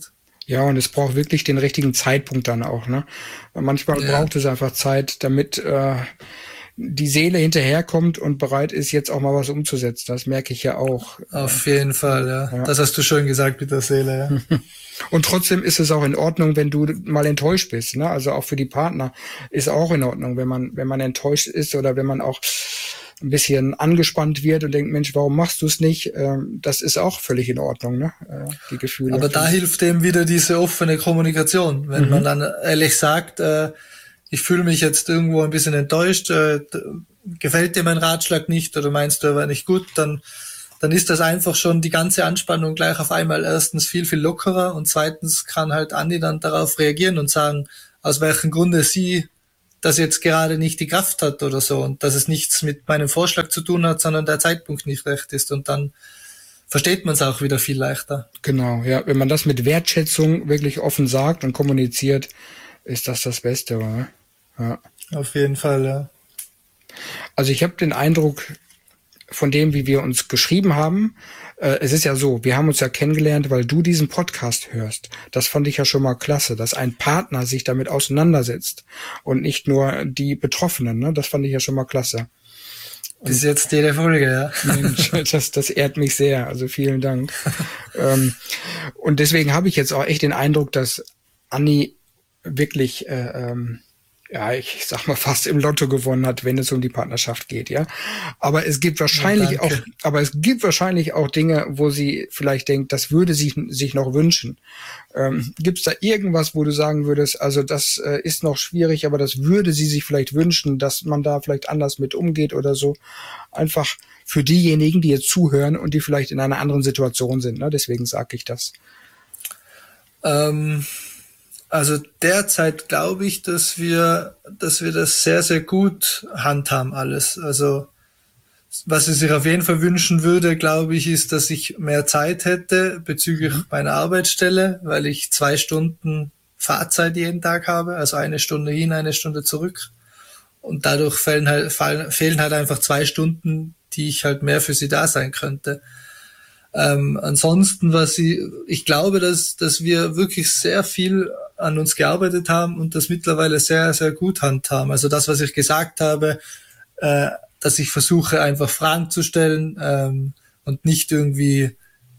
Ja, und es braucht wirklich den richtigen Zeitpunkt dann auch, ne? Weil manchmal braucht es einfach Zeit, damit die Seele hinterherkommt und bereit ist, jetzt auch mal was umzusetzen. Das merke ich ja auch. Auf jeden Fall, ja. Das hast du schön gesagt mit der Seele, ja. Und trotzdem ist es auch in Ordnung, wenn du mal enttäuscht bist, ne? Also auch für die Partner ist auch in Ordnung, wenn man enttäuscht ist oder wenn man auch ein bisschen angespannt wird und denkt, Mensch, warum machst du es nicht? Das ist auch völlig in Ordnung, ne? Die Gefühle. Aber da hilft eben wieder diese offene Kommunikation. Wenn man dann ehrlich sagt, ich fühle mich jetzt irgendwo ein bisschen enttäuscht, gefällt dir mein Ratschlag nicht oder meinst du, er war nicht gut, dann ist das einfach schon die ganze Anspannung gleich auf einmal erstens viel, viel lockerer und zweitens kann halt Andi dann darauf reagieren und sagen, aus welchem Grunde sie das jetzt gerade nicht die Kraft hat oder so und dass es nichts mit meinem Vorschlag zu tun hat, sondern der Zeitpunkt nicht recht ist und dann versteht man es auch wieder viel leichter. Genau, ja. Wenn man das mit Wertschätzung wirklich offen sagt und kommuniziert, ist das Beste, oder? Ja. Auf jeden Fall, ja. Also ich habe den Eindruck, von dem, wie wir uns geschrieben haben, es ist ja so, wir haben uns ja kennengelernt, weil du diesen Podcast hörst. Das fand ich ja schon mal klasse, dass ein Partner sich damit auseinandersetzt und nicht nur die Betroffenen, ne? Das fand ich ja schon mal klasse. Bis jetzt jede Folge, ja. Mensch, das ehrt mich sehr, also vielen Dank. Und deswegen habe ich jetzt auch echt den Eindruck, dass Anni wirklich ja, ich sag mal fast im Lotto gewonnen hat, wenn es um die Partnerschaft geht, ja. Aber es gibt wahrscheinlich auch Dinge, wo sie vielleicht denkt, das würde sie sich noch wünschen. Gibt es da irgendwas, wo du sagen würdest, also das ist noch schwierig, aber das würde sie sich vielleicht wünschen, dass man da vielleicht anders mit umgeht oder so? Einfach für diejenigen, die jetzt zuhören und die vielleicht in einer anderen Situation sind, ne? Deswegen sage ich das. Also derzeit glaube ich, dass wir das sehr, sehr gut handhaben alles. Also was ich sich auf jeden Fall wünschen würde, glaube ich, ist, dass ich mehr Zeit hätte bezüglich meiner Arbeitsstelle, weil ich 2 Stunden Fahrzeit jeden Tag habe, also 1 Stunde hin, 1 Stunde zurück. Und dadurch fehlen halt einfach 2 Stunden, die ich halt mehr für sie da sein könnte. Ansonsten, ich glaube, dass wir wirklich sehr viel an uns gearbeitet haben und das mittlerweile sehr, sehr gut handhaben. Also das, was ich gesagt habe, dass ich versuche, einfach Fragen zu stellen und nicht irgendwie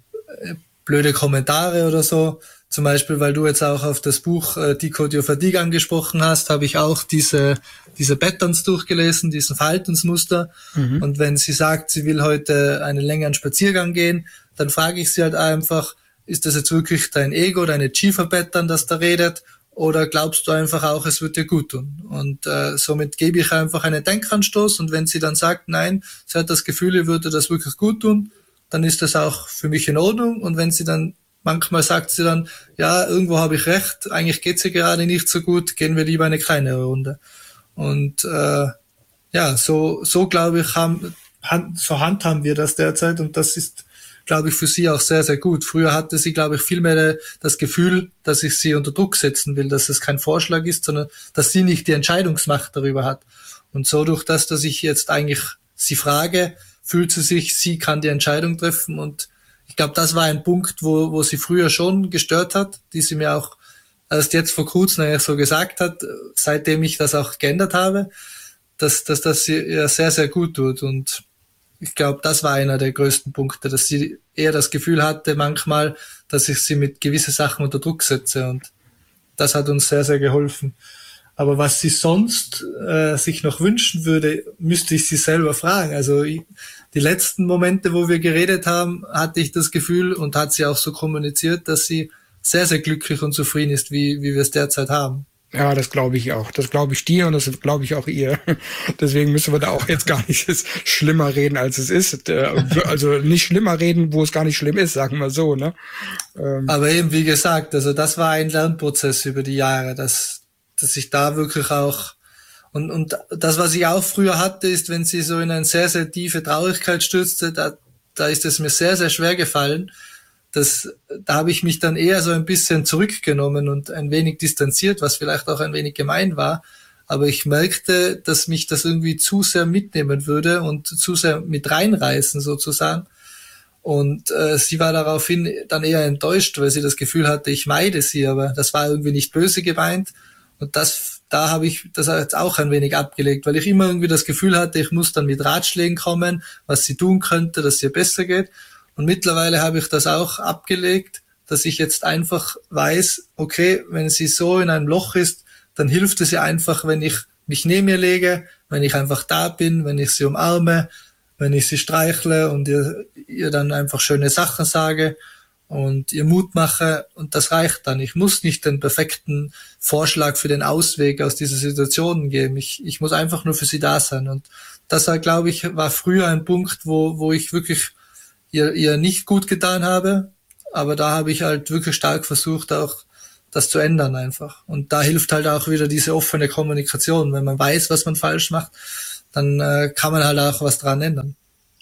blöde Kommentare oder so. Zum Beispiel, weil du jetzt auch auf das Buch Decode Your Fatigue angesprochen hast, habe ich auch diese Patterns durchgelesen, diesen Verhaltensmuster. Und wenn sie sagt, sie will heute einen längeren Spaziergang gehen, dann frage ich sie halt einfach, ist das jetzt wirklich dein Ego, deine Chifa-Pattern, das da redet? Oder glaubst du einfach auch, es wird dir gut tun? Und somit gebe ich einfach einen Denkanstoß. Und wenn sie dann sagt, nein, sie hat das Gefühl, ihr würde das wirklich gut tun, dann ist das auch für mich in Ordnung. Und wenn sie dann, manchmal sagt sie dann, ja, irgendwo habe ich recht, eigentlich geht's ihr gerade nicht so gut, gehen wir lieber eine kleinere Runde. Und ja, so glaube ich, so handhaben wir das derzeit und das ist, glaube ich, für sie auch sehr, sehr gut. Früher hatte sie, glaube ich, viel mehr das Gefühl, dass ich sie unter Druck setzen will, dass es kein Vorschlag ist, sondern dass sie nicht die Entscheidungsmacht darüber hat. Und so durch das, dass ich jetzt eigentlich sie frage, fühlt sie sich, sie kann die Entscheidung treffen. Und ich glaube, das war ein Punkt, wo sie früher schon gestört hat, die sie mir auch erst jetzt vor kurzem eigentlich so gesagt hat, seitdem ich das auch geändert habe, dass das ihr sehr, sehr gut tut. Und ich glaube, das war einer der größten Punkte, dass sie eher das Gefühl hatte manchmal, dass ich sie mit gewissen Sachen unter Druck setze und das hat uns sehr, sehr geholfen. Aber was sie sonst sich noch wünschen würde, müsste ich sie selber fragen. Also die letzten Momente, wo wir geredet haben, hatte ich das Gefühl und hat sie auch so kommuniziert, dass sie sehr, sehr glücklich und zufrieden ist, wie wir es derzeit haben. Ja, das glaube ich auch. Das glaube ich dir und das glaube ich auch ihr. Deswegen müssen wir da auch jetzt gar nicht schlimmer reden, als es ist. Also nicht schlimmer reden, wo es gar nicht schlimm ist, sagen wir so, ne? Aber eben, wie gesagt, also das war ein Lernprozess über die Jahre, dass ich da wirklich auch und das, was ich auch früher hatte, ist, wenn sie so in eine sehr, sehr tiefe Traurigkeit stürzte, da ist es mir sehr, sehr schwer gefallen. Da habe ich mich dann eher so ein bisschen zurückgenommen und ein wenig distanziert, was vielleicht auch ein wenig gemein war. Aber ich merkte, dass mich das irgendwie zu sehr mitnehmen würde und zu sehr mit reinreißen sozusagen. Und sie war daraufhin dann eher enttäuscht, weil sie das Gefühl hatte, ich meide sie, aber das war irgendwie nicht böse gemeint. Und da habe ich das jetzt auch ein wenig abgelegt, weil ich immer irgendwie das Gefühl hatte, ich muss dann mit Ratschlägen kommen, was sie tun könnte, dass es ihr besser geht. Und mittlerweile habe ich das auch abgelegt, dass ich jetzt einfach weiß, okay, wenn sie so in einem Loch ist, dann hilft es ihr einfach, wenn ich mich neben ihr lege, wenn ich einfach da bin, wenn ich sie umarme, wenn ich sie streichle und ihr dann einfach schöne Sachen sage und ihr Mut mache, und das reicht dann. Ich muss nicht den perfekten Vorschlag für den Ausweg aus dieser Situation geben. Ich muss einfach nur für sie da sein. Und das, glaube ich, war früher ein Punkt, wo ich wirklich ihr nicht gut getan habe. Aber da habe ich halt wirklich stark versucht, auch das zu ändern einfach. Und da hilft halt auch wieder diese offene Kommunikation. Wenn man weiß, was man falsch macht, dann kann man halt auch was dran ändern.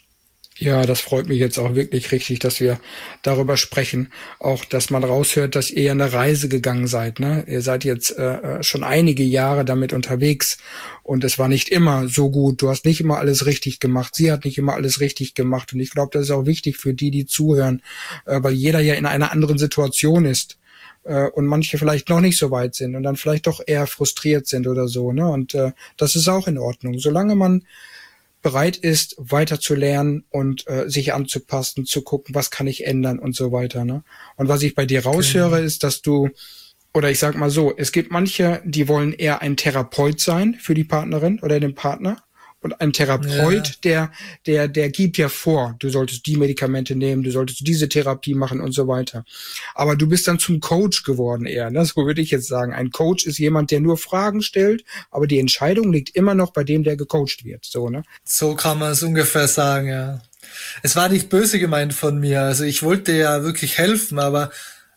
Ja, das freut mich jetzt auch wirklich richtig, dass wir darüber sprechen. Auch, dass man raushört, dass ihr eine Reise gegangen seid, ne? Ihr seid jetzt schon einige Jahre damit unterwegs und es war nicht immer so gut. Du hast nicht immer alles richtig gemacht. Sie hat nicht immer alles richtig gemacht. Und ich glaube, das ist auch wichtig für die zuhören, weil jeder ja in einer anderen Situation ist. Und manche vielleicht noch nicht so weit sind und dann vielleicht doch eher frustriert sind oder so, ne? Und das ist auch in Ordnung. Solange man bereit ist, weiter zu lernen und sich anzupassen, zu gucken, was kann ich ändern und so weiter, ne? Und was ich bei dir raushöre, ist, dass du, oder ich sag mal so, es gibt manche, die wollen eher ein Therapeut sein für die Partnerin oder den Partner. Und ein Therapeut, der gibt ja vor, du solltest die Medikamente nehmen, du solltest diese Therapie machen und so weiter. Aber du bist dann zum Coach geworden eher, ne? So würde ich jetzt sagen. Ein Coach ist jemand, der nur Fragen stellt, aber die Entscheidung liegt immer noch bei dem, der gecoacht wird, so, ne? So kann man es ungefähr sagen, ja. Es war nicht böse gemeint von mir. Also ich wollte ja wirklich helfen, aber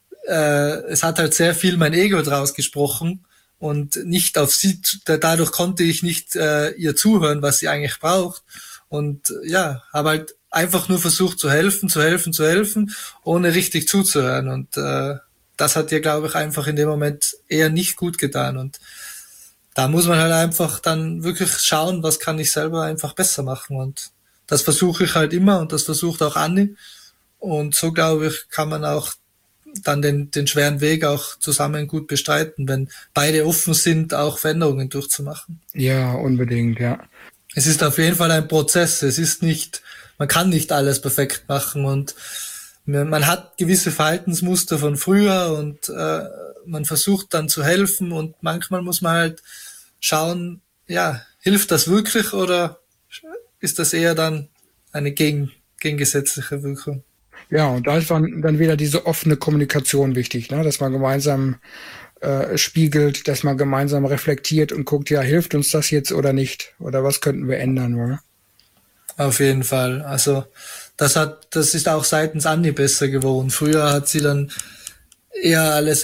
es hat halt sehr viel mein Ego draus gesprochen. Und nicht auf sie, dadurch konnte ich nicht ihr zuhören, was sie eigentlich braucht. Und ja, habe halt einfach nur versucht zu helfen, ohne richtig zuzuhören. Und das hat ihr, glaube ich, einfach in dem Moment eher nicht gut getan. Und da muss man halt einfach dann wirklich schauen, was kann ich selber einfach besser machen. Und das versuche ich halt immer und das versucht auch Anni. Und so, glaube ich, kann man auch dann den schweren Weg auch zusammen gut bestreiten, wenn beide offen sind, auch Veränderungen durchzumachen. Ja, unbedingt, ja. Es ist auf jeden Fall ein Prozess. Es ist nicht, man kann nicht alles perfekt machen und man hat gewisse Verhaltensmuster von früher und man versucht dann zu helfen und manchmal muss man halt schauen, ja, hilft das wirklich oder ist das eher dann eine gegengesetzliche Wirkung? Ja, und da ist dann wieder diese offene Kommunikation wichtig, ne? Dass man gemeinsam spiegelt, dass man gemeinsam reflektiert und guckt, ja, hilft uns das jetzt oder nicht? Oder was könnten wir ändern, oder? Auf jeden Fall. Also das ist auch seitens Anni besser geworden. Früher hat sie dann eher alles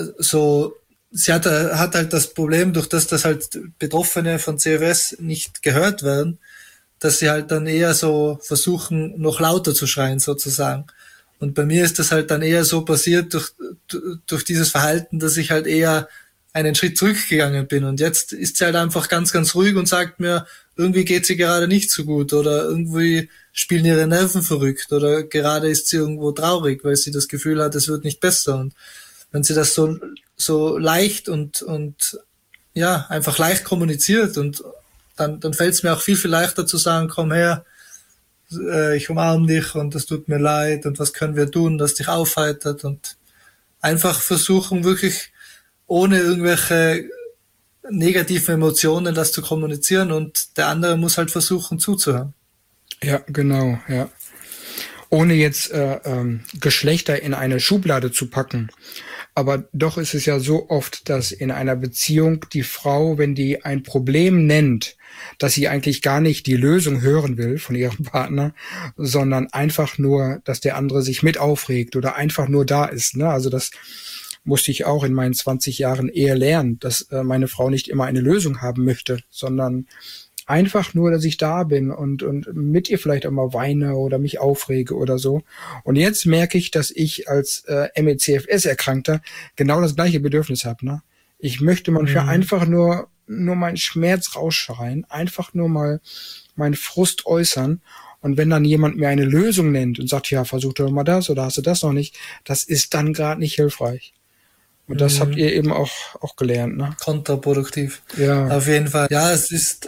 sie hat halt das Problem, durch das halt Betroffene von CFS nicht gehört werden, dass sie halt dann eher so versuchen, noch lauter zu schreien sozusagen. Und bei mir ist das halt dann eher so passiert durch dieses Verhalten, dass ich halt eher einen Schritt zurückgegangen bin. Und jetzt ist sie halt einfach ganz, ganz ruhig und sagt mir, irgendwie geht sie gerade nicht so gut oder irgendwie spielen ihre Nerven verrückt oder gerade ist sie irgendwo traurig, weil sie das Gefühl hat, es wird nicht besser. Und wenn sie das so leicht und ja, einfach leicht kommuniziert und dann fällt es mir auch viel, viel leichter zu sagen, komm her, ich umarme dich und es tut mir leid und was können wir tun, das dich aufheitert und einfach versuchen, wirklich ohne irgendwelche negativen Emotionen das zu kommunizieren und der andere muss halt versuchen zuzuhören. Ja, genau, ja. Ohne jetzt Geschlechter in eine Schublade zu packen. Aber doch ist es ja so oft, dass in einer Beziehung die Frau, wenn die ein Problem nennt, dass sie eigentlich gar nicht die Lösung hören will von ihrem Partner, sondern einfach nur, dass der andere sich mit aufregt oder einfach nur da ist, ne? Also das musste ich auch in meinen 20 Jahren Ehe lernen, dass meine Frau nicht immer eine Lösung haben möchte, sondern einfach nur, dass ich da bin und mit ihr vielleicht auch mal weine oder mich aufrege oder so. Und jetzt merke ich, dass ich als ME/CFS-Erkrankter genau das gleiche Bedürfnis habe, ne? Ich möchte manchmal einfach nur meinen Schmerz rausschreien, einfach nur mal meinen Frust äußern Und wenn dann jemand mir eine Lösung nennt und sagt, ja, versuch doch mal das oder hast du das noch nicht, das ist dann gerade nicht hilfreich. Und das habt ihr eben auch gelernt, ne? Kontraproduktiv. Ja. Auf jeden Fall. Ja, es ist,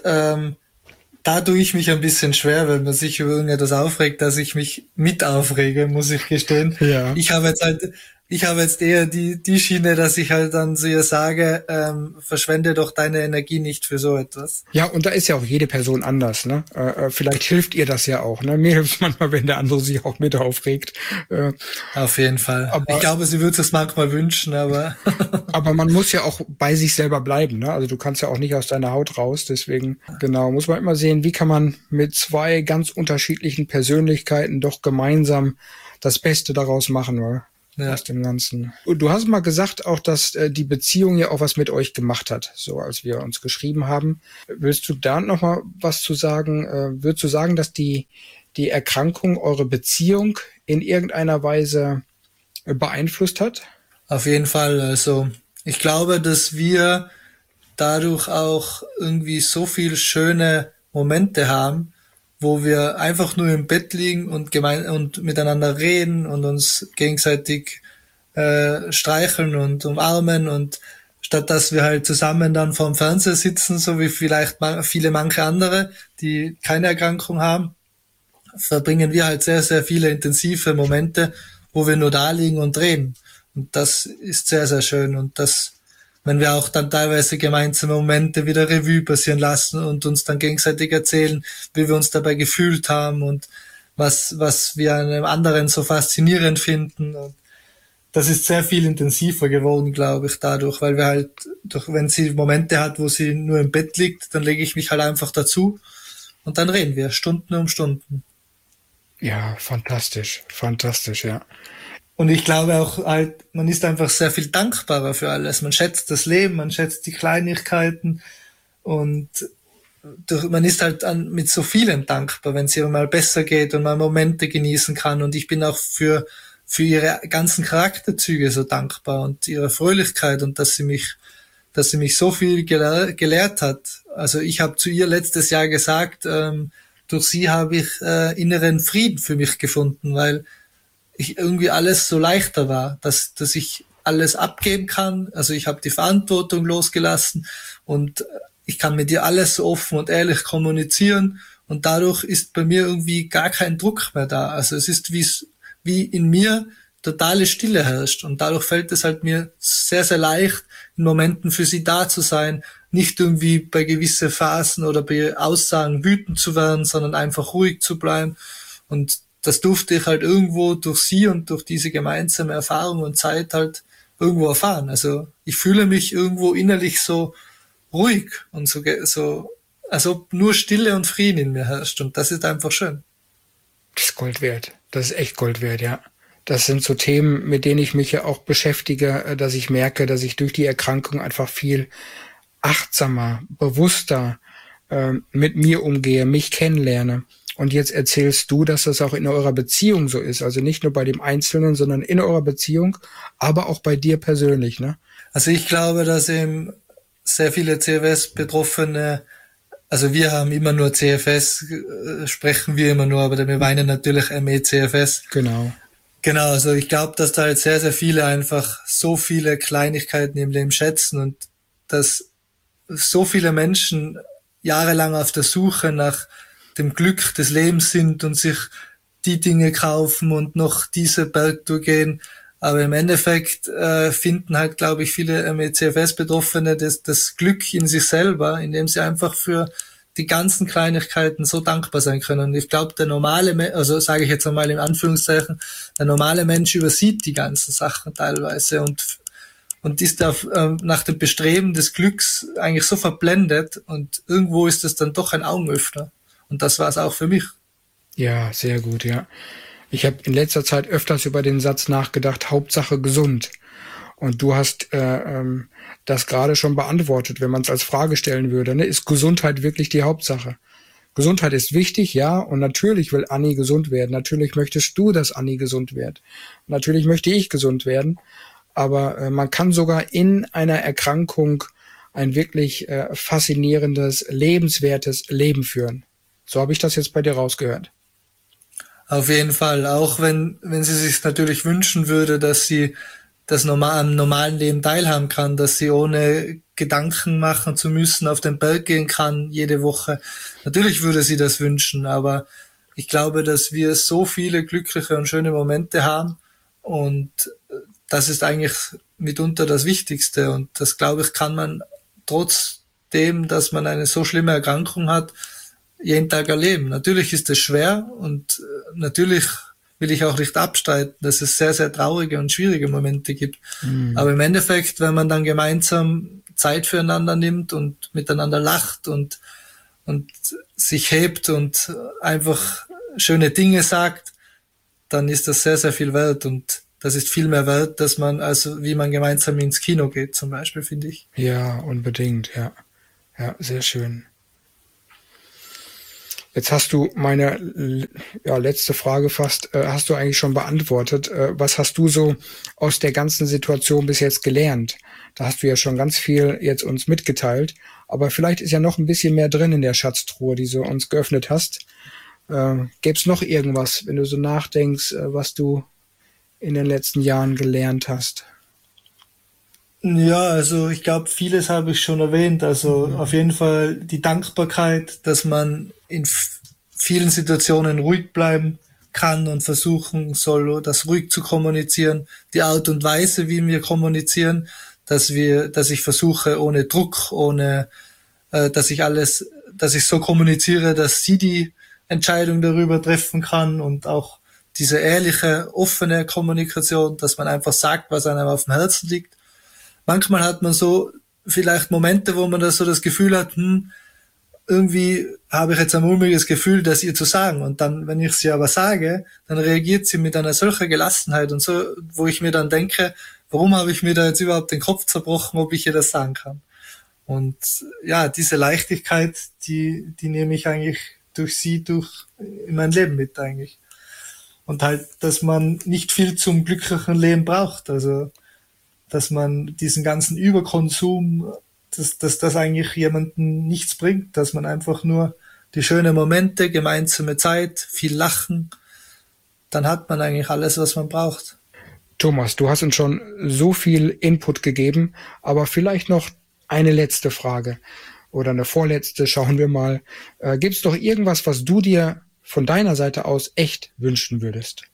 da tue ich mich ein bisschen schwer, wenn man sich über irgendetwas aufregt, dass ich mich mit aufrege, muss ich gestehen. Ja. Ich habe jetzt eher die Schiene, dass ich halt dann zu ihr sage, verschwende doch deine Energie nicht für so etwas. Ja, und da ist ja auch jede Person anders, ne? Vielleicht hilft ihr das ja auch, ne? Mir hilft es manchmal, wenn der andere sich auch mit aufregt. Auf jeden Fall. Aber ich glaube, sie würde es manchmal wünschen, aber aber man muss ja auch bei sich selber bleiben, ne? Also du kannst ja auch nicht aus deiner Haut raus, deswegen, genau, muss man immer sehen, wie kann man mit zwei ganz unterschiedlichen Persönlichkeiten doch gemeinsam das Beste daraus machen, oder? ja. Aus dem Ganzen. Und du hast mal gesagt auch, dass die Beziehung ja auch was mit euch gemacht hat, so als wir uns geschrieben haben. Willst du da noch mal was zu sagen? Würdest du sagen, dass die Erkrankung eure Beziehung in irgendeiner Weise beeinflusst hat? Auf jeden Fall. Also ich glaube, dass wir dadurch auch irgendwie so viel schöne Momente haben, wo wir einfach nur im Bett liegen und und miteinander reden und uns gegenseitig streicheln und umarmen, und statt dass wir halt zusammen dann vorm Fernseher sitzen, so wie vielleicht manche andere, die keine Erkrankung haben, verbringen wir halt sehr, sehr viele intensive Momente, wo wir nur da liegen und reden. Und das ist sehr, sehr schön. Und das, wenn wir auch dann teilweise gemeinsame Momente wieder Revue passieren lassen und uns dann gegenseitig erzählen, wie wir uns dabei gefühlt haben und was wir an einem anderen so faszinierend finden. Und das ist sehr viel intensiver geworden, glaube ich, dadurch, weil wir halt, wenn sie Momente hat, wo sie nur im Bett liegt, dann lege ich mich halt einfach dazu und dann reden wir Stunden um Stunden. Ja, fantastisch, ja. Und ich glaube auch halt, man ist einfach sehr viel dankbarer für alles. Man schätzt das Leben, man schätzt die Kleinigkeiten und man ist halt mit so vielem dankbar, wenn es ihr mal besser geht und man Momente genießen kann. Und ich bin auch für ihre ganzen Charakterzüge so dankbar und ihre Fröhlichkeit und dass sie mich so viel gelehrt hat. Also ich habe zu ihr letztes Jahr gesagt, durch sie habe ich inneren Frieden für mich gefunden, weil ich irgendwie alles so leichter war, dass ich alles abgeben kann. Also ich habe die Verantwortung losgelassen und ich kann mit ihr alles so offen und ehrlich kommunizieren und dadurch ist bei mir irgendwie gar kein Druck mehr da. Also es ist wie in mir totale Stille herrscht und dadurch fällt es halt mir sehr, sehr leicht, in Momenten für sie da zu sein, nicht irgendwie bei gewissen Phasen oder bei Aussagen wütend zu werden, sondern einfach ruhig zu bleiben. Und das durfte ich halt irgendwo durch sie und durch diese gemeinsame Erfahrung und Zeit halt irgendwo erfahren. Also ich fühle mich irgendwo innerlich so ruhig und so, als ob nur Stille und Frieden in mir herrscht. Und das ist einfach schön. Das ist Gold wert. Das ist echt Gold wert, ja. Das sind so Themen, mit denen ich mich ja auch beschäftige, dass ich merke, dass ich durch die Erkrankung einfach viel achtsamer, bewusster mit mir umgehe, mich kennenlerne. Und jetzt erzählst du, dass das auch in eurer Beziehung so ist. Also nicht nur bei dem Einzelnen, sondern in eurer Beziehung, aber auch bei dir persönlich, ne? Also ich glaube, dass eben sehr viele CFS-Betroffene, also wir haben immer nur CFS, sprechen wir immer nur, aber wir meinen natürlich ME-CFS. Genau. Genau, also ich glaube, dass da halt sehr, sehr viele einfach so viele Kleinigkeiten im Leben schätzen und dass so viele Menschen jahrelang auf der Suche nach dem Glück des Lebens sind und sich die Dinge kaufen und noch diese Bergtour gehen. Aber im Endeffekt finden halt, glaube ich, viele ME-CFS-Betroffene das Glück in sich selber, indem sie einfach für die ganzen Kleinigkeiten so dankbar sein können. Und ich glaube, der normale, also sage ich jetzt einmal in Anführungszeichen, der normale Mensch übersieht die ganzen Sachen teilweise und ist da nach dem Bestreben des Glücks eigentlich so verblendet und irgendwo ist das dann doch ein Augenöffner. Und das war es auch für mich. Ja, sehr gut, ja. Ich habe in letzter Zeit öfters über den Satz nachgedacht, Hauptsache gesund. Und du hast das gerade schon beantwortet, wenn man es als Frage stellen würde. Ne? Ist Gesundheit wirklich die Hauptsache? Gesundheit ist wichtig, ja. Und natürlich will Anni gesund werden. Natürlich möchtest du, dass Anni gesund wird. Natürlich möchte ich gesund werden. Aber man kann sogar in einer Erkrankung ein wirklich faszinierendes, lebenswertes Leben führen. So habe ich das jetzt bei dir rausgehört. Auf jeden Fall, auch wenn sie sich natürlich wünschen würde, dass sie am normalen Leben teilhaben kann, dass sie ohne Gedanken machen zu müssen auf den Berg gehen kann jede Woche. Natürlich würde sie das wünschen, aber ich glaube, dass wir so viele glückliche und schöne Momente haben und das ist eigentlich mitunter das Wichtigste und das, glaube ich, kann man trotzdem, dass man eine so schlimme Erkrankung hat, jeden Tag erleben. Natürlich ist es schwer und natürlich will ich auch nicht abstreiten, dass es sehr, sehr traurige und schwierige Momente gibt. Aber im Endeffekt, wenn man dann gemeinsam Zeit füreinander nimmt und miteinander lacht und sich hebt und einfach schöne Dinge sagt, dann ist das sehr, sehr viel wert und das ist viel mehr wert, dass man, also wie man gemeinsam ins Kino geht zum Beispiel, finde ich. Ja, unbedingt, ja. Ja, sehr schön. Jetzt hast du meine letzte Frage fast, hast du eigentlich schon beantwortet. Was hast du so aus der ganzen Situation bis jetzt gelernt? Da hast du ja schon ganz viel jetzt uns mitgeteilt, aber vielleicht ist ja noch ein bisschen mehr drin in der Schatztruhe, die du uns geöffnet hast. Gäbe es noch irgendwas, wenn du so nachdenkst, was du in den letzten Jahren gelernt hast? Ja, also ich glaube, vieles habe ich schon erwähnt. Also auf jeden Fall die Dankbarkeit, dass man in vielen Situationen ruhig bleiben kann und versuchen soll, das ruhig zu kommunizieren. Die Art und Weise, wie wir kommunizieren, dass ich versuche, ohne Druck, dass ich so kommuniziere, dass sie die Entscheidung darüber treffen kann und auch diese ehrliche, offene Kommunikation, dass man einfach sagt, was einem auf dem Herzen liegt. Manchmal hat man so vielleicht Momente, wo man da so das Gefühl hat, irgendwie habe ich jetzt ein mulmiges Gefühl, das ihr zu sagen. Und dann, wenn ich sie aber sage, dann reagiert sie mit einer solcher Gelassenheit und so, wo ich mir dann denke, warum habe ich mir da jetzt überhaupt den Kopf zerbrochen, ob ich ihr das sagen kann? Und ja, diese Leichtigkeit, die nehme ich eigentlich durch sie in mein Leben mit eigentlich. Und halt, dass man nicht viel zum glücklichen Leben braucht. Also, dass man diesen ganzen Überkonsum, dass das eigentlich jemandem nichts bringt, dass man einfach nur die schönen Momente, gemeinsame Zeit, viel Lachen, dann hat man eigentlich alles, was man braucht. Thomas, du hast uns schon so viel Input gegeben, aber vielleicht noch eine letzte Frage oder eine vorletzte, schauen wir mal. Gibt es doch irgendwas, was du dir von deiner Seite aus echt wünschen würdest?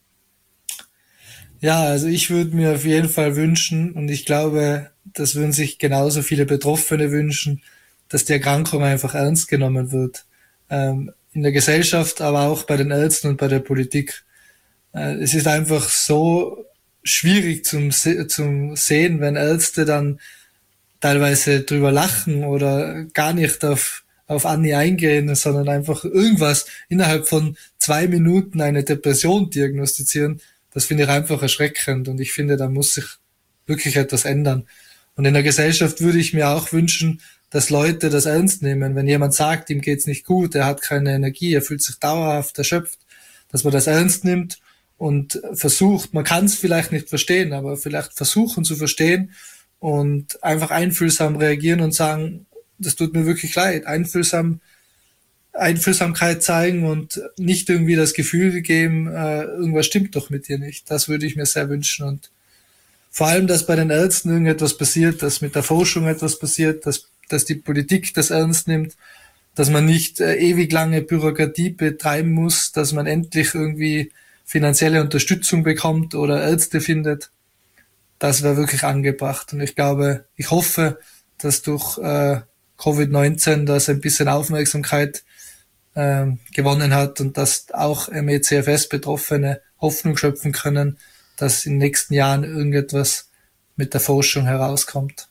Ja, also ich würde mir auf jeden Fall wünschen, und ich glaube, das würden sich genauso viele Betroffene wünschen, dass die Erkrankung einfach ernst genommen wird. In der Gesellschaft, aber auch bei den Ärzten und bei der Politik. Es ist einfach so schwierig zum Sehen, wenn Ärzte dann teilweise drüber lachen oder gar nicht auf Anni eingehen, sondern einfach irgendwas innerhalb von 2 Minuten eine Depression diagnostizieren. Das finde ich einfach erschreckend und ich finde, da muss sich wirklich etwas ändern. Und in der Gesellschaft würde ich mir auch wünschen, dass Leute das ernst nehmen. Wenn jemand sagt, ihm geht's nicht gut, er hat keine Energie, er fühlt sich dauerhaft erschöpft, dass man das ernst nimmt und versucht, man kann es vielleicht nicht verstehen, aber vielleicht versuchen zu verstehen und einfach einfühlsam reagieren und sagen, das tut mir wirklich leid, Einfühlsamkeit zeigen und nicht irgendwie das Gefühl geben, irgendwas stimmt doch mit dir nicht. Das würde ich mir sehr wünschen und vor allem, dass bei den Ärzten irgendetwas passiert, dass mit der Forschung etwas passiert, dass die Politik das ernst nimmt, dass man nicht ewig lange Bürokratie betreiben muss, dass man endlich irgendwie finanzielle Unterstützung bekommt oder Ärzte findet. Das wäre wirklich angebracht und ich hoffe, dass durch Covid-19 das ein bisschen Aufmerksamkeit gewonnen hat und dass auch ME/CFS-Betroffene Hoffnung schöpfen können, dass in den nächsten Jahren irgendetwas mit der Forschung herauskommt.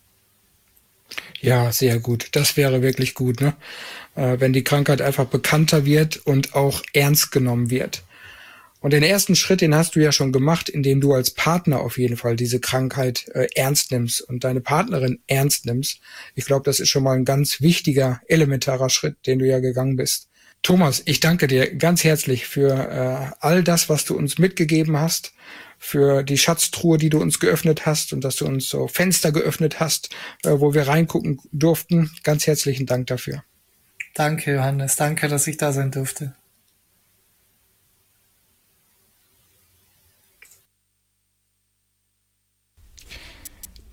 Ja, sehr gut. Das wäre wirklich gut, ne? Wenn die Krankheit einfach bekannter wird und auch ernst genommen wird. Und den ersten Schritt, den hast du ja schon gemacht, indem du als Partner auf jeden Fall diese Krankheit ernst nimmst und deine Partnerin ernst nimmst. Ich glaube, das ist schon mal ein ganz wichtiger, elementarer Schritt, den du ja gegangen bist. Thomas, ich danke dir ganz herzlich für all das, was du uns mitgegeben hast, für die Schatztruhe, die du uns geöffnet hast und dass du uns so Fenster geöffnet hast, wo wir reingucken durften. Ganz herzlichen Dank dafür. Danke, Johannes. Danke, dass ich da sein durfte.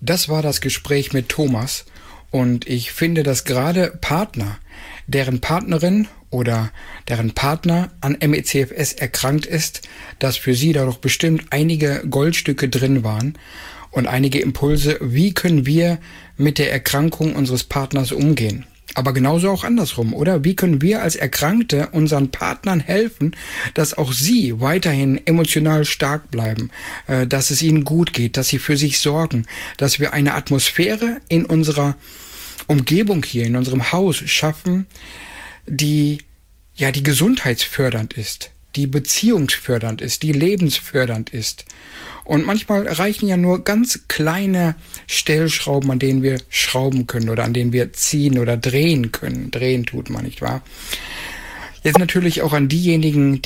Das war das Gespräch mit Thomas und ich finde, dass gerade Partner, deren Partnerin oder deren Partner an ME/CFS erkrankt ist, dass für sie da doch bestimmt einige Goldstücke drin waren und einige Impulse, wie können wir mit der Erkrankung unseres Partners umgehen. Aber genauso auch andersrum, oder? Wie können wir als Erkrankte unseren Partnern helfen, dass auch sie weiterhin emotional stark bleiben, dass es ihnen gut geht, dass sie für sich sorgen, dass wir eine Atmosphäre in unserer Umgebung hier, in unserem Haus schaffen, die gesundheitsfördernd ist, die beziehungsfördernd ist, die lebensfördernd ist. Und manchmal reichen ja nur ganz kleine Stellschrauben, an denen wir schrauben können oder an denen wir ziehen oder drehen können. Drehen tut man, nicht wahr? Jetzt natürlich auch an diejenigen,